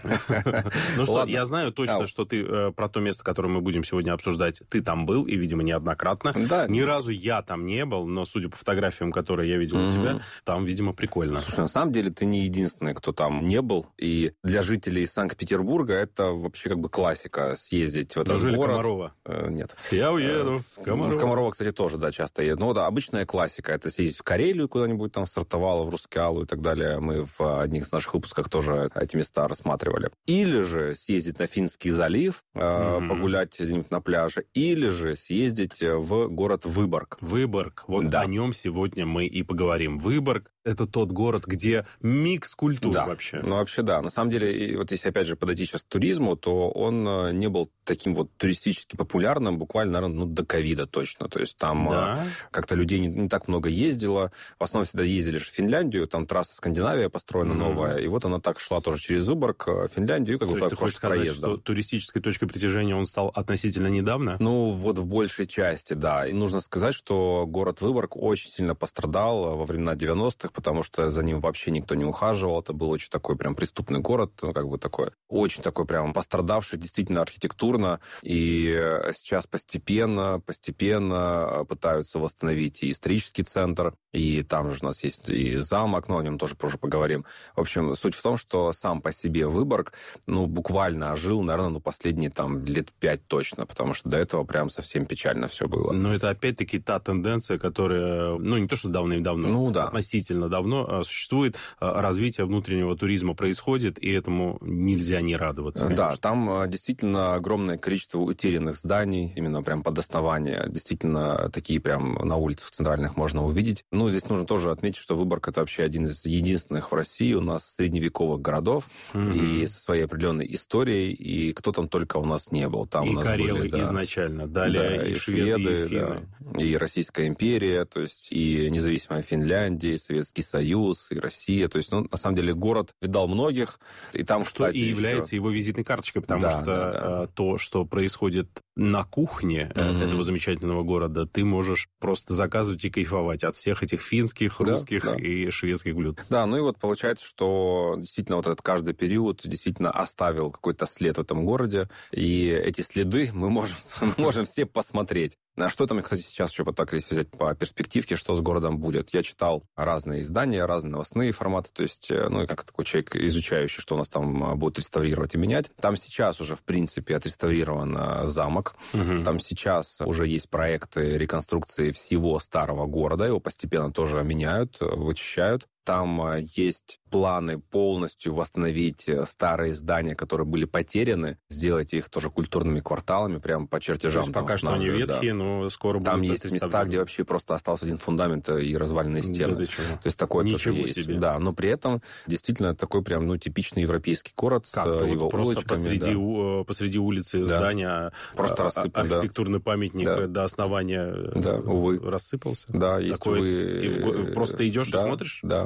Ну что, я знаю точно, что ты про то место, которое мы будем сегодня обсуждать, ты там был, и, видимо, неоднократно. Да. Ни разу я там не был, но, судя по фотографиям, которые я видел mm-hmm. у тебя, там, видимо, прикольно. Слушай, на самом деле ты не единственный, кто там не был. И для жителей Санкт-Петербурга это вообще как бы классика съездить в этот Неужели город. Комарова? Э, нет. Я уеду в Комарова. В Комарова, кстати, тоже, да, часто еду. Ну, да, обычная классика. Это съездить в Карелию куда-нибудь, там, в Сартовало, в Рускеалу и так далее. Мы в одних из наших выпусках тоже эти места рассматривали. Или же съездить на Финский залив, э, mm-hmm. погулять где-нибудь на пляже. Или же съездить в город Выборг. Выборг. Вот да. о нем сегодня мы и поговорим. Выборг — это тот город, где микс культур да. вообще. Ну, вообще, да. На самом деле, вот если, опять же, подойти сейчас к туризму, то он не был таким вот туристически популярным буквально, наверное, ну, до ковида точно. То есть там да. как-то людей не, не так много ездило. В основном всегда ездили же в Финляндию, там трасса Скандинавия построена mm-hmm. новая, и вот она так шла тоже через Выборг, Финляндию, как то бы есть ты хочешь сказать, проездом. Что туристической точкой притяжения он стал относительно недавно? Ну, вот в большей части, да. И нужно сказать, что город Выборг очень сильно пострадал во времена девяностых, потому что за ним вообще никто не ухаживал. Это был очень такой прям преступный город, ну, как бы такой, очень такой прям пострадавший действительно архитектурно. И сейчас постепенно, постепенно пытаются восстановить и исторический центр, и там же у нас есть и замок, но о нем тоже позже поговорим. В общем, суть в том, что сам по себе Выборг, ну, буквально ожил, наверное, ну, последние там лет пять точно, потому что до этого прям совсем печально все было. Но это опять-таки та тенденция, которая, ну, не то, что давным-давно, ну, да. относительно давно существует, развитие внутреннего туризма происходит, и этому нельзя не радоваться, конечно. Да, там действительно огромное количество утерянных зданий, именно прям под основание. Действительно, такие прям на улицах центральных можно увидеть. Ну, здесь нужно тоже отметить, что Выборг — это вообще один из единственных в России у нас средневековых городов, mm-hmm. и со своей определенной историей, и кто там только у нас не был. Там и у нас карелы были, да, изначально, далее да, и, и шведы, шведы, и финны. Да, и Российская империя, то есть и независимая Финляндия, и Советский Союз, и Россия. То есть, ну, на самом деле, город видал многих, и там, что кстати, и является еще... его визитной карточкой, потому да, что да, да. то, что происходит на кухне mm-hmm. этого замечательного города, ты можешь просто заказывать и кайфовать от всех этих финских, русских да, да. и шведских блюд. Да, ну и вот получается, что действительно вот этот каждый период действительно оставил какой-то след в этом городе, и эти следы мы можем, можем все посмотреть. А что там, кстати, сейчас еще вот так, если взять по перспективке, что с городом будет? Я читал разные издания, разные новостные форматы, то есть, ну, и как такой человек, изучающий, что у нас там будет реставрировать и менять. Там сейчас уже, в принципе, отреставрирован замок. Угу. Там сейчас уже есть проекты реконструкции всего старого города, его постепенно тоже меняют, вычищают. Там есть планы полностью восстановить старые здания, которые были потеряны, сделать их тоже культурными кварталами, прямо по чертежам. То есть пока что они ветхие, да. но скоро будут. Там есть места, где вообще просто остался один фундамент и разваленные стены. Да, То есть такое Ничего тоже себе. есть. Да, но при этом действительно такой прям ну, типичный европейский город как с его вот просто улочками. посреди, да. у, посреди улицы да. здания просто рассыпан, архитектурный да. памятник да. до основания да, увы. рассыпался. Да, есть, Такой, увы. И в, просто идешь да, и смотришь? Да,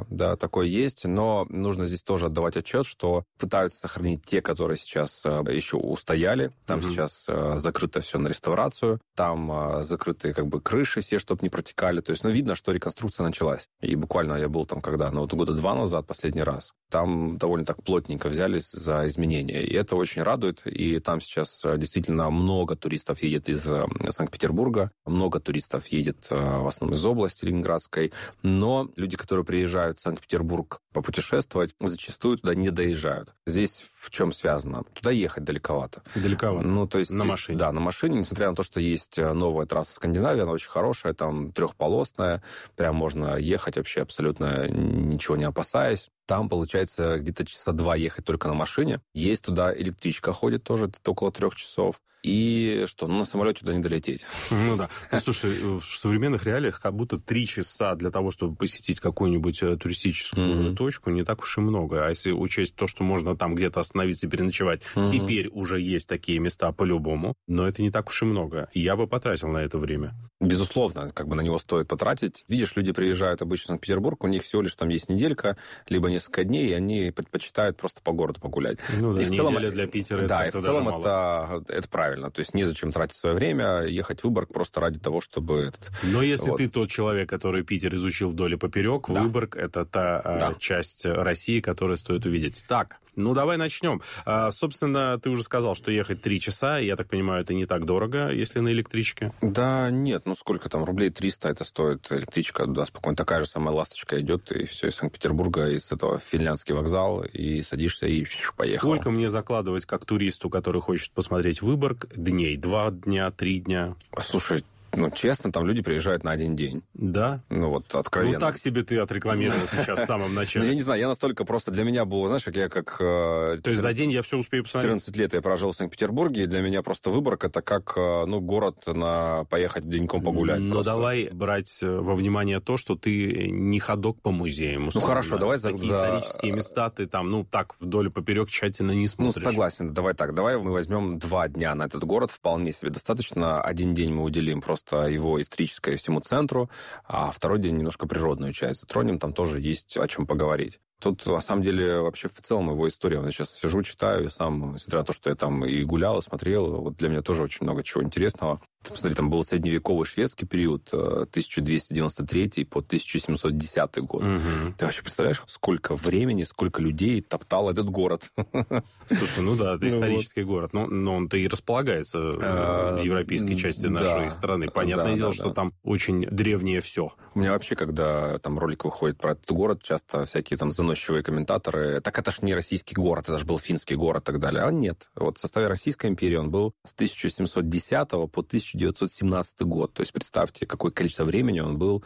да, такое есть, но нужно здесь тоже отдавать отчет, что пытаются сохранить те, которые сейчас еще устояли. Там угу. сейчас закрыто все на реставрацию, там закрыты как бы крыши все, чтобы не протекали. То есть, ну, видно, что реконструкция началась. И буквально я был там когда, ну, вот года два назад, последний раз. Там довольно так плотненько взялись за изменения. И это очень радует. И там сейчас действительно много туристов едет из Санкт-Петербурга, много туристов едет в основном из области Ленинградской. Но люди, которые приезжают в Санкт-Петербург попутешествовать, зачастую туда не доезжают. Здесь в чем связано? Туда ехать далековато. Далековато? Ну, то есть... На здесь, машине? Да, на машине. Несмотря на то, что есть новая трасса Скандинавия, она очень хорошая, там трехполосная. Прям можно ехать вообще абсолютно ничего не опасаясь. Там, получается, где-то часа два ехать только на машине. Есть туда электричка ходит тоже, это около трех часов. И что? Ну, на самолете туда не долететь. Ну да. Ну, слушай, в современных реалиях как будто три часа для того, чтобы посетить какую-нибудь туристическую mm-hmm. точку, не так уж и много. А если учесть то, что можно там где-то остановиться и переночевать, mm-hmm. теперь уже есть такие места по-любому, но это не так уж и много. Я бы потратил на это время. Безусловно, как бы на него стоит потратить. Видишь, люди приезжают обычно в Санкт-Петербург, у них всего лишь там есть неделька, либо несколько дней, и они предпочитают просто по городу погулять. Ну да, и в целом, для Питера да, это и в целом это, это правильно. То есть незачем тратить свое время, ехать в Выборг просто ради того, чтобы... Этот... Но если вот. ты тот человек, который Питер изучил вдоль и поперек, да. Выборг — это та да. часть России, которую стоит увидеть. Так, ну давай начнем. А, собственно, ты уже сказал, что ехать три часа, я так понимаю, это не так дорого, если на электричке? Да нет, ну сколько там, рублей триста это стоит электричка, да, спокойно. Такая же самая «Ласточка» идет, и все, из Санкт-Петербурга, из этого финляндский вокзал, и садишься, и поехал. Сколько мне закладывать как туристу, который хочет посмотреть Выборг, дней? Два дня, три дня? Слушай, ну, честно, там люди приезжают на один день. Да? Ну, вот, откровенно. Ну, так себе ты отрекламировал сейчас в самом начале. Я не знаю, я настолько просто... Для меня было, знаешь, как я как... То есть за день я все успею посмотреть? четырнадцать лет я прожил в Санкт-Петербурге, и для меня просто Выборг — это как, ну, город на поехать деньком погулять. Но давай брать во внимание то, что ты не ходок по музеям. Ну, хорошо, давай за... Такие исторические места ты там, ну, так, вдоль и поперек тщательно не смотришь. Ну, согласен, давай так. Давай мы возьмем два дня на этот город, вполне себе достаточно. Один день мы уделим просто его историческое всему центру, а второй день немножко природную часть затронем, там тоже есть о чем поговорить. Тут, на самом деле, вообще в целом его история. Я сейчас сижу, читаю, и сам, несмотря на то, что я там и гулял, и смотрел, вот для меня тоже очень много чего интересного. Смотри, там был средневековый шведский период, тысяча двести девяносто третий по тысяча семьсот десятый год. Угу. Ты вообще представляешь, сколько времени, сколько людей топтал этот город? Слушай, ну да, это исторический город, но он-то и располагается в европейской части нашей страны. Понятное дело, что там очень древнее все. У меня вообще, когда там ролик выходит про этот город, часто всякие там заносчивые комментаторы, так это ж не российский город, это же был финский город и так далее. А нет, вот в составе Российской империи он был с тысяча семьсот десятого по тысяча девятьсот семнадцатый год. То есть представьте, какое количество времени он был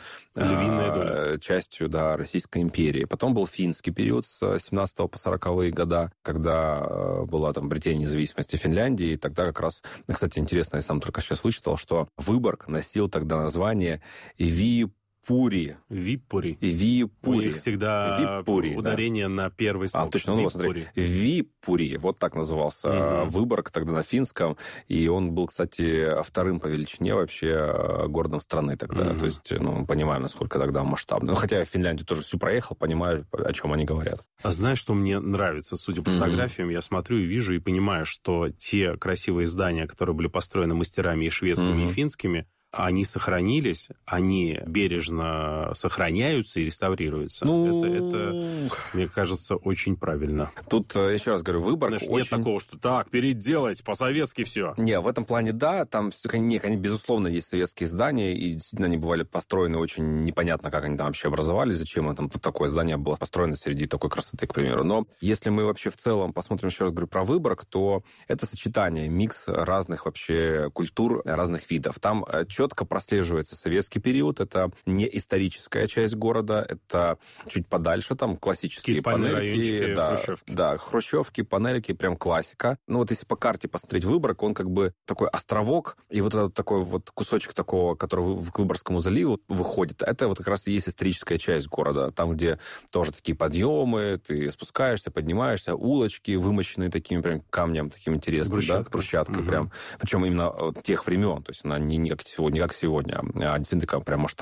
э, частью да, Российской империи. Потом был финский период с семнадцатого по сороковые года, когда э, была там обретение независимости Финляндии. И тогда как раз, кстати, интересно, я сам только сейчас вычитал, что Выборг носил тогда название Вип Пури. Виппури. Виппури. У них всегда Виппури, ударение да. на первый слог. А, точно, ну, смотри. Виппури. Вот так назывался угу. Выборг тогда на финском. И он был, кстати, вторым по величине вообще городом страны тогда. Угу. То есть, ну, понимаем, насколько тогда масштабно. Ну, хотя я в Финляндию тоже всю проехал, понимаю, о чем они говорят. А знаешь, что мне нравится? Судя по фотографиям, угу. я смотрю и вижу, и понимаю, что те красивые здания, которые были построены мастерами и шведскими, угу. и финскими, они сохранились, они бережно сохраняются и реставрируются. Ну... Это, это, мне кажется, очень правильно. Тут, еще раз говорю, Выборг Знаешь, очень... Нет такого, что так, переделать, по-советски все. Не, в этом плане да, там, не, они, безусловно, есть советские здания, и действительно они бывали построены очень непонятно, как они там вообще образовались, зачем там такое здание было построено среди такой красоты, к примеру. Но если мы вообще в целом посмотрим, еще раз говорю, про Выборг, то это сочетание, микс разных вообще культур, разных видов. Там четко прослеживается советский период, это не историческая часть города, это чуть подальше, там классические панельки. Да, хрущевки. Да, хрущевки, панельки, прям классика. Ну вот если по карте посмотреть Выборг, он как бы такой островок, и вот этот такой вот кусочек такого, который к Выборгскому заливу выходит, это вот как раз и есть историческая часть города, там, где тоже такие подъемы, ты спускаешься, поднимаешься, улочки, вымощенные такими прям камнем, таким интересным, брусчаткой. Да, брусчаткой угу. прям. Причем именно тех времен, то есть она не, не как сегодня, не как сегодня, а действительно такая прям масштабная.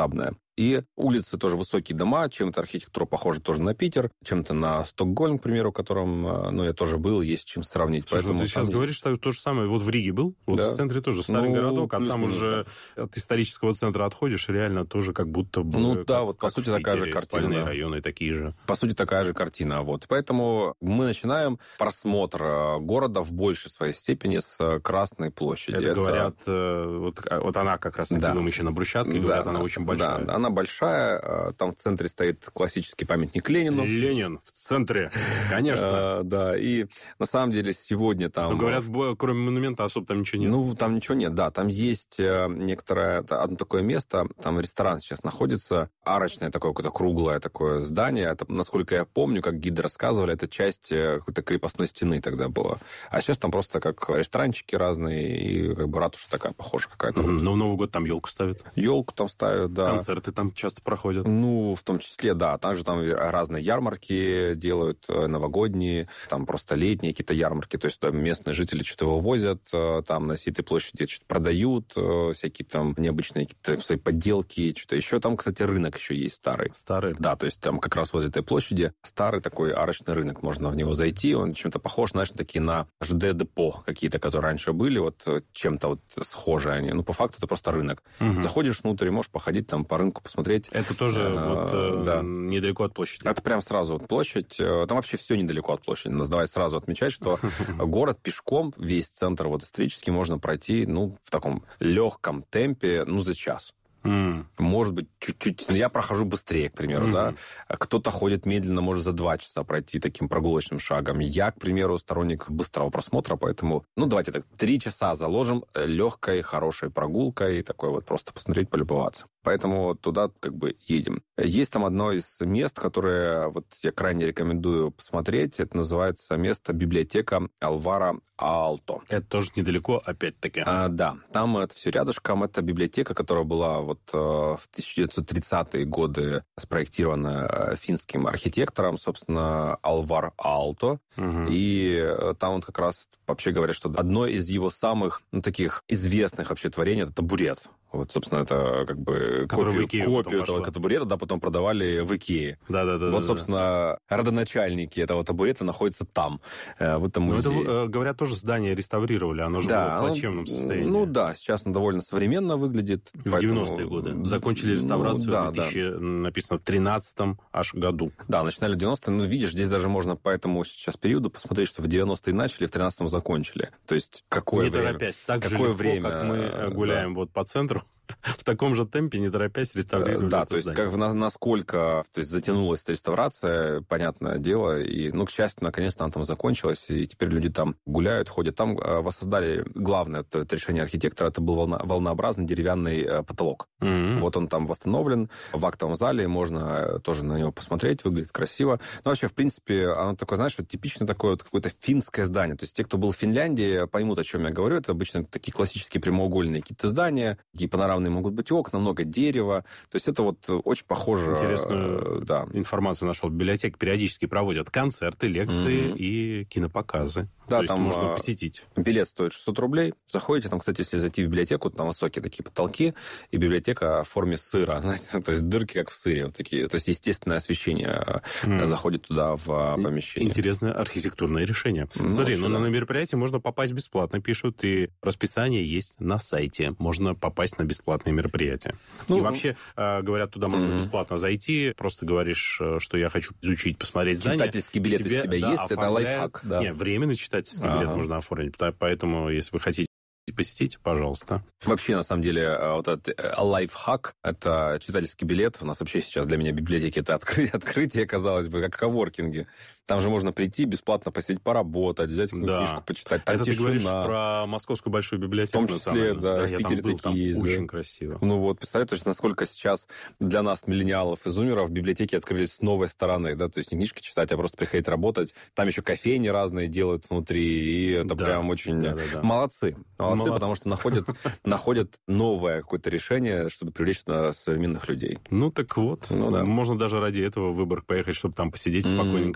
И улицы тоже высокие дома, чем-то архитектура похожа тоже на Питер, чем-то на Стокгольм, к примеру, в котором, ну, я тоже был, есть чем сравнить. Слушай, Поэтому ты сейчас есть... говоришь что то же самое. Вот в Риге был, вот да. в центре тоже старый ну, городок, а там уже да. от исторического центра отходишь, реально тоже как будто бы... Ну как, да, вот по как сути в такая Питере, же картина. спальные Да. районы такие же. По сути такая же картина. Вот. Поэтому мы начинаем просмотр города в большей своей степени с Красной площади. Это, Это... говорят, вот, вот она как раз таки да. вымощена брусчаткой, да, говорят, она очень большая. Да, она большая, там в центре стоит классический памятник Ленину. Ленин в центре, конечно. Да, и на самом деле сегодня там... Но говорят, кроме монумента особо там ничего нет. Ну, там ничего нет, да. Там есть некоторое, одно такое место, там ресторан сейчас находится, арочное такое, какое-то круглое такое здание. Это, насколько я помню, как гиды рассказывали, это часть какой-то крепостной стены тогда была. А сейчас там просто как ресторанчики разные, и как бы ратуша такая похожа какая-то. Mm-hmm. Но в Новый год там елку ставят. Елку там ставят, да. Концерты там часто проходят. Ну, в том числе, да. Также там разные ярмарки делают, новогодние, там просто летние какие-то ярмарки. То есть там местные жители что-то вывозят, там на всей этой площади что-то продают, всякие там необычные какие-то свои подделки, что-то еще. Там, кстати, рынок еще есть старый. Старый? Да, то есть там как раз возле этой площади старый такой арочный рынок. Можно в него зайти. Он чем-то похож, знаешь, такие на ЖД-депо какие-то, которые раньше были, вот чем-то вот схожие они. Ну, по факту это просто рынок. Угу. Заходишь внутрь, можешь походить там по рынку, посмотреть. Это тоже а, вот, да. недалеко от площади? Это прям сразу от площадь. Там вообще все недалеко от площади. Но давай сразу отмечать, что город пешком, весь центр вот исторический можно пройти, ну, в таком легком темпе, ну, за час. Mm. Может быть, чуть-чуть... Я прохожу быстрее, к примеру, mm-hmm. да. Кто-то ходит медленно, может за два часа пройти таким прогулочным шагом. Я, к примеру, сторонник быстрого просмотра, поэтому, ну, давайте так, три часа заложим легкой, хорошей прогулкой, такой вот просто посмотреть, полюбоваться. Поэтому туда как бы едем. Есть там одно из мест, которое вот я крайне рекомендую посмотреть. Это называется место библиотека Алвара Аалто. Это тоже недалеко, опять-таки. А, да, там это все рядышком. Это библиотека, которая была вот в тысяча девятьсот тридцатые годы спроектирована финским архитектором, собственно, Алвар Аалто. Угу. И там вот как раз вообще говорят, что одно из его самых, ну, таких известных вообще творений — это табурет. Вот, собственно, это как бы копию, копию этого табурета, да, потом продавали в Икее. Да-да-да. Вот, да, собственно, да. родоначальники этого табурета находятся там, в этом музее. Ну, это, говорят, тоже здание реставрировали, оно же да, было в плачевном состоянии. Ну да, сейчас оно довольно современно выглядит. В поэтому... девяностые годы. Закончили реставрацию ну, да, в двухтысячном, да. написано, в тринадцатом аж году. Да, начинали в девяностые. Ну, видишь, здесь даже можно по этому сейчас периоду посмотреть, что в девяностые начали, в тринадцатом закончили. То есть какое не время... Не торопясь. Так какое же легко, время, как мы гуляем да. вот по центру. В таком же темпе, не торопясь, реставрировали Да, это то есть здание. как, на, насколько то есть, затянулась эта реставрация, понятное дело. И, ну, к счастью, наконец-то она там закончилась, и теперь люди там гуляют, ходят. Там э, воссоздали, главное это, это решение архитектора, это был волна, волнообразный деревянный э, потолок. Mm-hmm. Вот он там восстановлен в актовом зале, можно тоже на него посмотреть, выглядит красиво. Но вообще, в принципе, оно такое, знаешь, вот типично такое вот какое-то финское здание. То есть те, кто был в Финляндии, поймут, о чем я говорю. Это обычно такие классические прямоугольные какие-то здания, такие панорамные могут быть окна, много дерева. То есть это вот очень похоже... Интересную да. информацию нашел. Библиотеки периодически проводят концерты, лекции mm-hmm. и кинопоказы. Да, То есть там можно посетить. Билет стоит шестьсот рублей. Заходите, там, кстати, если зайти в библиотеку, там высокие такие потолки, и библиотека в форме сыра, знаете, то есть дырки, как в сыре, вот такие. То есть естественное освещение mm. заходит туда в помещение. Интересное архитектурное решение. Ну, Смотри, ну, да. на мероприятие можно попасть бесплатно, пишут, и расписание есть на сайте. Можно попасть на бесплатные мероприятия. Ну, и вообще, говорят, туда можно mm-hmm. бесплатно зайти, просто говоришь, что я хочу изучить, посмотреть здание. Читательский билет, если у тебя да, есть, это лайфхак. Да. Не, временный читательский билет ага. можно оформить. Поэтому, если вы хотите посетить, пожалуйста. Вообще, на самом деле, вот этот лайфхак, это читательский билет. У нас вообще сейчас для меня библиотеки это откры- открытие, казалось бы, как коворкинги. Там же можно прийти, бесплатно посидеть, поработать, взять какую-то да. книжку, почитать. Там это тишина. Ты говоришь про Московскую большую библиотеку? В том числе, да, да, в Питере был, такие есть. Очень да. красиво. Ну вот, представляете, насколько сейчас для нас, миллениалов и зумеров, библиотеки открылись с новой стороны, да, то есть не книжки читать, а просто приходить работать. Там еще кофейни разные делают внутри, и это да. прям очень... Да, да, да. Молодцы. Молодцы, Молодцы, потому что находят, находят новое какое-то решение, чтобы привлечь туда современных людей. Ну так вот, ну, да. можно даже ради этого в Выборг поехать, чтобы там посидеть, спокойненько поработать.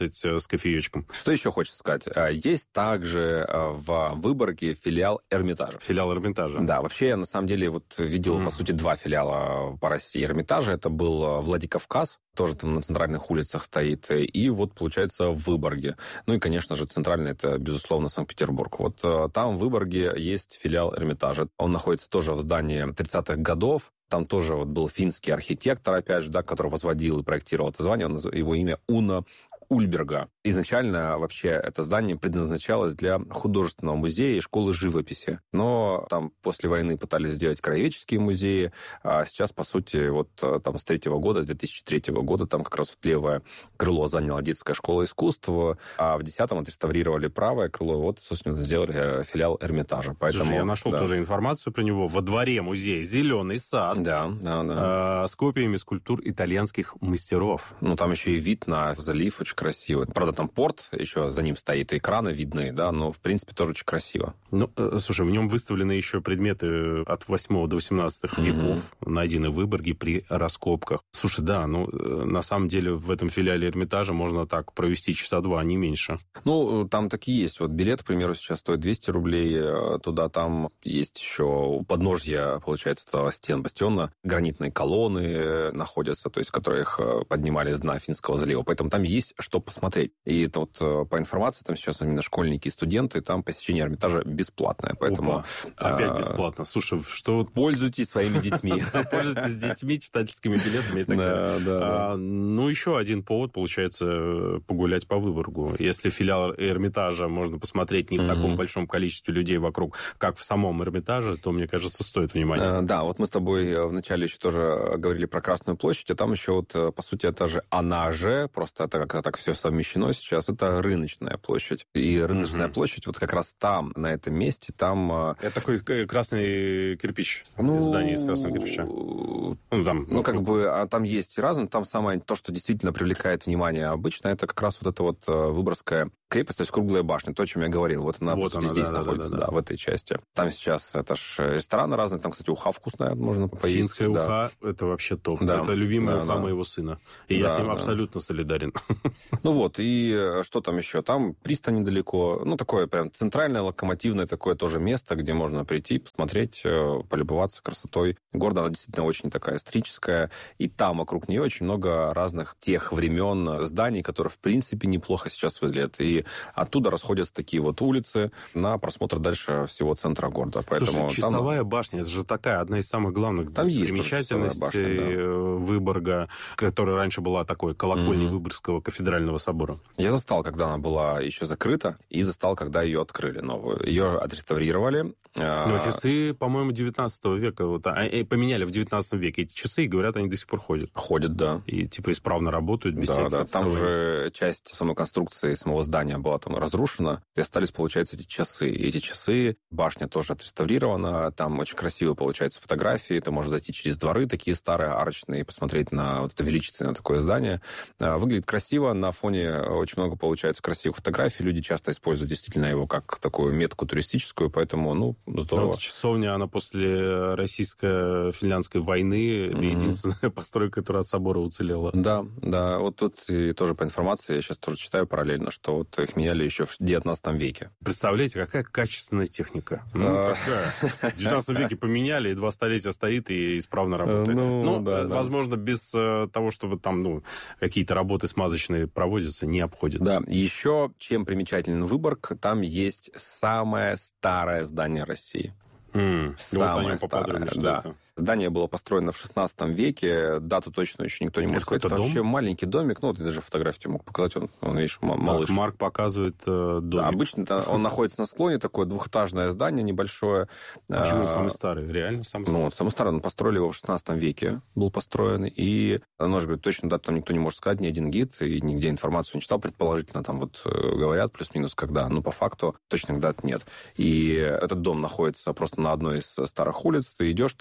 работать с кофеечком. Что еще хочется сказать? Есть также в Выборге филиал Эрмитажа. Филиал Эрмитажа. Да, вообще я на самом деле вот видел, mm. по сути, два филиала по России Эрмитажа. Это был Владикавказ, тоже там на центральных улицах стоит, и вот, получается, в Выборге. Ну и, конечно же, центральный, это, безусловно, Санкт-Петербург. Вот там в Выборге есть филиал Эрмитажа. Он находится тоже в здании тридцатых годов. Там тоже вот был финский архитектор, опять же, да, который возводил и проектировал это здание. Он, его имя Уно Ульберга. Изначально вообще это здание предназначалось для художественного музея и школы живописи. Но там после войны пытались сделать краеведческие музеи, а сейчас, по сути, вот там с третьего года, две тысячи третьего года, там как раз вот левое крыло заняла детская школа искусств, а в десятом отреставрировали правое крыло, вот, собственно, сделали филиал Эрмитажа. Поэтому, слушай, я нашел да. тоже информацию про него. Во дворе музея «Зеленый сад» да, да, да. Э, с копиями скульптур итальянских мастеров. Ну, там еще и вид на залив очень красиво. Правда, там порт, еще за ним стоит, и экраны видны, да, но, в принципе, тоже очень красиво. Ну, э, слушай, в нем выставлены еще предметы от восьмого до восемнадцатого mm-hmm. веков, найдены в Выборге при раскопках. Слушай, да, ну, э, на самом деле в этом филиале Эрмитажа можно так провести часа два, а не меньше. Ну, там такие есть. Вот билет, к примеру, сейчас стоит двести рублей туда. Там есть еще у подножья, получается, стен бастиона гранитные колонны находятся, то есть, которых поднимали с дна Финского залива. Поэтому там есть что посмотреть. И это вот по информации, там сейчас именно школьники и студенты, там посещение Эрмитажа бесплатное. Поэтому... Опа, опять бесплатно. Слушай, что... Пользуйтесь своими детьми. Пользуйтесь детьми, читательскими билетами и так далее. Ну, еще один повод, получается, погулять по Выборгу. Если филиал Эрмитажа можно посмотреть не в таком большом количестве людей вокруг, как в самом Эрмитаже, то, мне кажется, стоит внимания. Да, вот мы с тобой вначале еще тоже говорили про Красную площадь, а там еще вот, по сути, это же она же, просто это как-то так все совмещено сейчас, это рыночная площадь. И рыночная угу. площадь вот как раз там, на этом месте, там... Это такой красный кирпич, ну, здание из красного кирпича. Ну, там, ну, как бы, а там есть разное, там самое то, что действительно привлекает внимание обычно, это как раз вот эта вот Выборгская крепость, то есть круглая башня, то, о чем я говорил. Вот она, вот по сути, она, здесь да, находится, да, да, да. да, в этой части. Там сейчас, это ж рестораны разные, там, кстати, уха вкусная, можно поесть. Финская да. уха, это вообще топ. Да. Это любимая да, уха да. моего сына. И да, я с ним да. абсолютно солидарен. Ну вот, и что там еще? Там пристань недалеко, ну, такое прям центральное, локомотивное такое тоже место, где можно прийти, посмотреть, полюбоваться красотой города. Она действительно очень такая историческая, и там вокруг нее очень много разных тех времен зданий, которые, в принципе, неплохо сейчас выглядят. И оттуда расходятся такие вот улицы на просмотр дальше всего центра города. Поэтому слушай, часовая там... башня, это же такая одна из самых главных там достопримечательностей башня, да. Выборга, которая раньше была такой колокольней mm-hmm. Выборгского кафедрального собора. Я застал, когда она была еще закрыта, и застал, когда ее открыли новую. Ее отреставрировали. Но часы, по-моему, девятнадцатого века вот, поменяли в девятнадцатом веке. Эти часы, говорят, они до сих пор ходят. Ходят, да. И типа исправно работают без да, всяких да. отставлений. Там же часть самой конструкции самого здания была там разрушена, и остались, получается, эти часы. И эти часы, башня тоже отреставрирована, там очень красиво, получается, фотографии, ты можешь зайти через дворы, такие старые, арочные, и посмотреть на вот это величественное такое здание. Выглядит красиво, на фоне очень много, получается, красивых фотографий, люди часто используют действительно его как такую метку туристическую, поэтому, ну, здорово. Вот часовня, она после российско-финляндской войны, mm-hmm. это единственная постройка, которая от собора уцелела. Да, да, вот тут и тоже по информации, я сейчас тоже читаю параллельно, что вот их меняли еще в девятнадцатом веке. Представляете, какая качественная техника. Ну, какая? В девятнадцатом веке поменяли, и два столетия стоит и исправно работает. Ну, ну да, возможно, да. без того, чтобы там, ну, какие-то работы смазочные проводятся, не обходятся. Да, еще чем примечателен Выборг, там есть самое старое здание России. Mm. Самое вот старое, да. Это? Здание было построено в шестнадцатом веке, дату точно еще никто не может сказать. Это дом? Вообще маленький домик, ну, вот я даже фотографию тебе мог показать, он, он видишь, малыш. Так, Марк показывает э, домик. Да, обычно он находится на склоне, такое двухэтажное здание небольшое. Почему самый старый? Реально самый старый? Ну, самый старый, он построили его в шестнадцатом веке, был построен, и, ну, же говорю, точно дату там никто не может сказать, ни один гид, и нигде информацию не читал, предположительно, там вот говорят плюс-минус когда, но по факту точных дат нет. И этот дом находится просто на одной из старых улиц, ты идешь такой, даже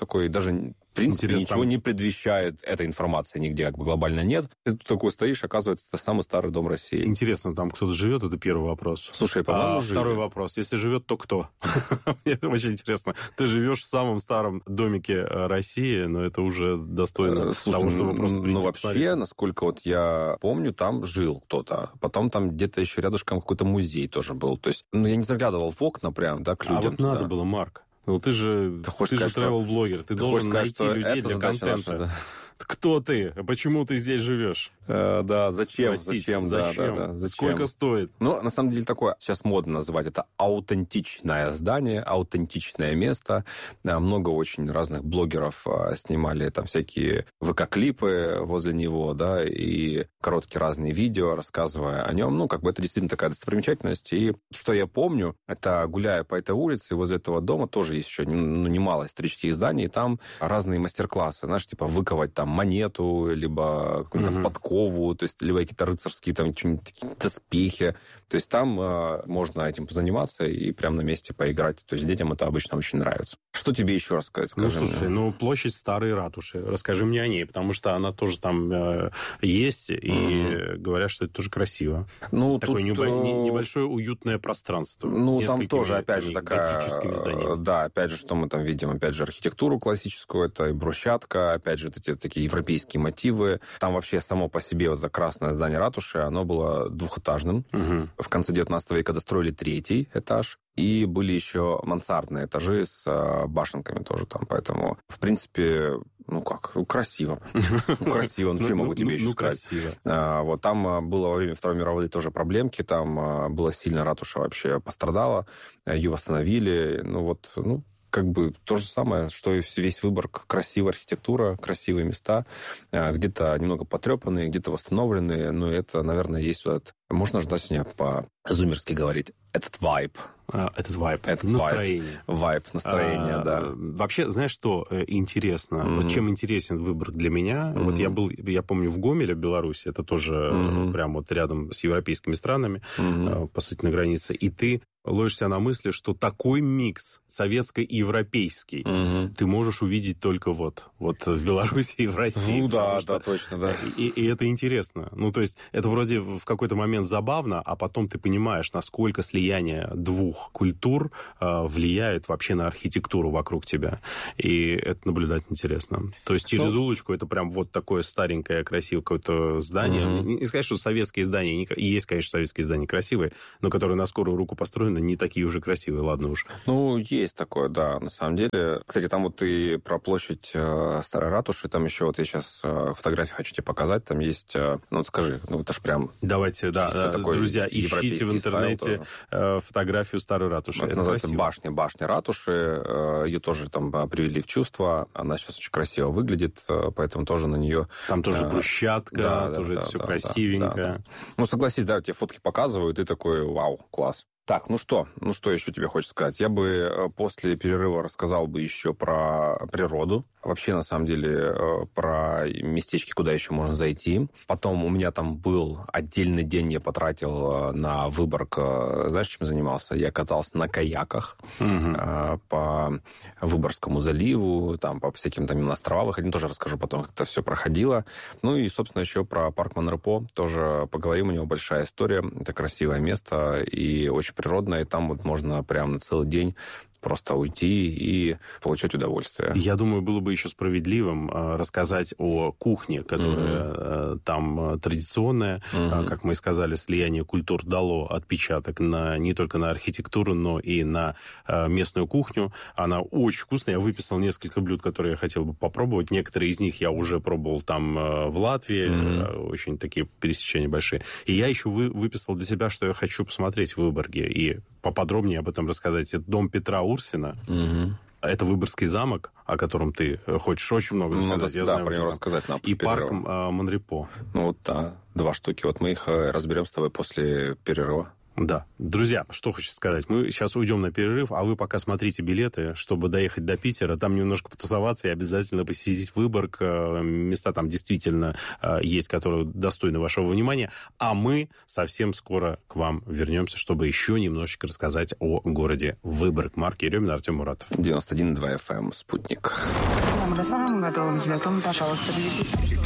даже... В принципе, Интересно, ничего там... не предвещает этой информации нигде, как бы глобально нет. Ты тут такой стоишь, оказывается, это самый старый дом России. Интересно, там кто-то живет? Это первый вопрос. Слушай, по-моему, а, живет. Второй вопрос. Если живет, то кто? Мне очень интересно. Ты живешь в самом старом домике России, но это уже достойно того, чтобы просто прийти. Ну, вообще, насколько вот я помню, там жил кто-то. Потом там где-то еще рядышком какой-то музей тоже был. То есть, ну, я не заглядывал в окна прям, да, к людям. А вот надо было, Марк. Ну, ты же, ты ты сказать, же travel-блогер, ты, ты должен найти сказать, людей для контента. Наша, да. Кто ты? Почему ты здесь живешь? Э, да, зачем? Спросить, зачем? зачем? Да, да, да, зачем? Сколько стоит? Ну, на самом деле, такое сейчас модно называть. Это аутентичное здание, аутентичное место. Много очень разных блогеров снимали там всякие ВК-клипы возле него, да, и короткие разные видео, рассказывая о нем. Ну, как бы это действительно такая достопримечательность. И что я помню, это гуляя по этой улице, возле этого дома тоже есть еще ну, немало исторических зданий, и там разные мастер-классы, знаешь, типа выковать там монету, либо какую-то mm-hmm. подкову, то есть либо какие-то рыцарские там какие-то доспехи. То есть там э, можно этим позаниматься и прямо на месте поиграть. То есть детям это обычно очень нравится. Что тебе еще рассказать? Скажи ну, слушай, мне. ну, площадь Старой Ратуши. Расскажи мне о ней, потому что она тоже там э, есть, и mm-hmm. говорят, что это тоже красиво. Ну, такое тут, небо- не, небольшое уютное пространство. Ну, там тоже, опять же, такая... зданиями. Да, опять же, что мы там видим? Опять же, архитектуру классическую, это и брусчатка, опять же, эти такие европейские мотивы. Там вообще само по себе вот это красное здание ратуши, оно было двухэтажным. Угу. В конце девятнадцатого века достроили третий этаж. И были еще мансардные этажи с э, башенками тоже там. Поэтому, в принципе, ну как, красиво. Красиво, ну что я могу тебе еще сказать? Вот там было во время Второй мировой тоже проблемки, там была сильно ратуша вообще пострадала, ее восстановили. Ну вот, ну, как бы то же самое, что и весь Выборг. Красивая архитектура, красивые места, где-то немного потрепанные, где-то восстановленные, но это, наверное, есть вот этот, можно же, да, сегодня по-зумерски говорить, этот вайб. А, этот вайб, этот настроение. Вайб, настроение, а, да. Вообще, знаешь, что интересно? Mm-hmm. Вот чем интересен Выборг для меня? Mm-hmm. Вот я был, я помню, в Гомеле, в Беларуси, это тоже mm-hmm. прямо вот рядом с европейскими странами, mm-hmm. по сути, на границе, и ты ловишь себя на мысли, что такой микс советский и европейский угу. ты можешь увидеть только вот, вот в Беларуси и в России. Ну да, что... да, точно, да. И, и это интересно. Ну, то есть, это вроде в какой-то момент забавно, а потом ты понимаешь, насколько слияние двух культур э, влияет вообще на архитектуру вокруг тебя. И это наблюдать интересно. То есть, через ну... улочку это прям вот такое старенькое, красивое какое-то здание. Угу. Не, не сказать, что советские здания, не... и есть, конечно, советские здания красивые, но которые на скорую руку построены, не такие уже красивые, ладно уж. Ну, есть такое, да, на самом деле. Кстати, там вот и про площадь э, Старой Ратуши, там еще вот я сейчас э, фотографии хочу тебе показать, там есть, э, ну вот скажи, ну это ж прям... Давайте, да, друзья, ищите в интернете э, фотографию Старой Ратуши. Это, это называется башня, башня Ратуши, э, ее тоже там привели в чувство, она сейчас очень красиво выглядит, э, поэтому тоже на нее... Там тоже э, брусчатка, да, тоже да, это да, все да, красивенько. Да, да. Ну, согласись, да, тебе фотки показывают, и такой, вау, класс. Так, ну что, ну что еще тебе хочется сказать? Я бы после перерыва рассказал бы еще про природу. Вообще, на самом деле, про местечки, куда еще можно зайти. Потом у меня там был отдельный день, я потратил на Выборг. Знаешь, чем я занимался? Я катался на каяках угу. по Выборгскому заливу, там по всяким там островам выходил. Тоже расскажу потом, как это все проходило. Ну и, собственно, еще про парк Монрепо тоже поговорим. У него большая история. Это красивое место и очень природное. И там вот можно прям на целый день просто уйти и получать удовольствие. Я думаю, было бы еще справедливым э, рассказать о кухне, которая mm-hmm. э, там традиционная. Mm-hmm. Э, как мы и сказали, слияние культур дало отпечаток на, не только на архитектуру, но и на э, местную кухню. Она очень вкусная. Я выписал несколько блюд, которые я хотел бы попробовать. Некоторые из них я уже пробовал там э, в Латвии. Mm-hmm. Э, очень такие пересечения большие. И я еще вы, выписал для себя, что я хочу посмотреть в Выборге. И поподробнее об этом рассказать. Это дом Петра Урсина. Угу. Это Выборгский замок, о котором ты хочешь очень много рассказать. Ну, да, я да, знаю, про него рассказать нам. И парк Монрепо. Ну, вот, да, два штуки. Вот мы их разберем с тобой после перерыва. Да. Друзья, что хочу сказать. Мы сейчас уйдем на перерыв, а вы пока смотрите билеты, чтобы доехать до Питера, там немножко потусоваться и обязательно посетить Выборг. Места там действительно есть, которые достойны вашего внимания. А мы совсем скоро к вам вернемся, чтобы еще немножечко рассказать о городе Выборг. Марк Еремин, Артем Муратов. девяносто один и два эф эм, Спутник.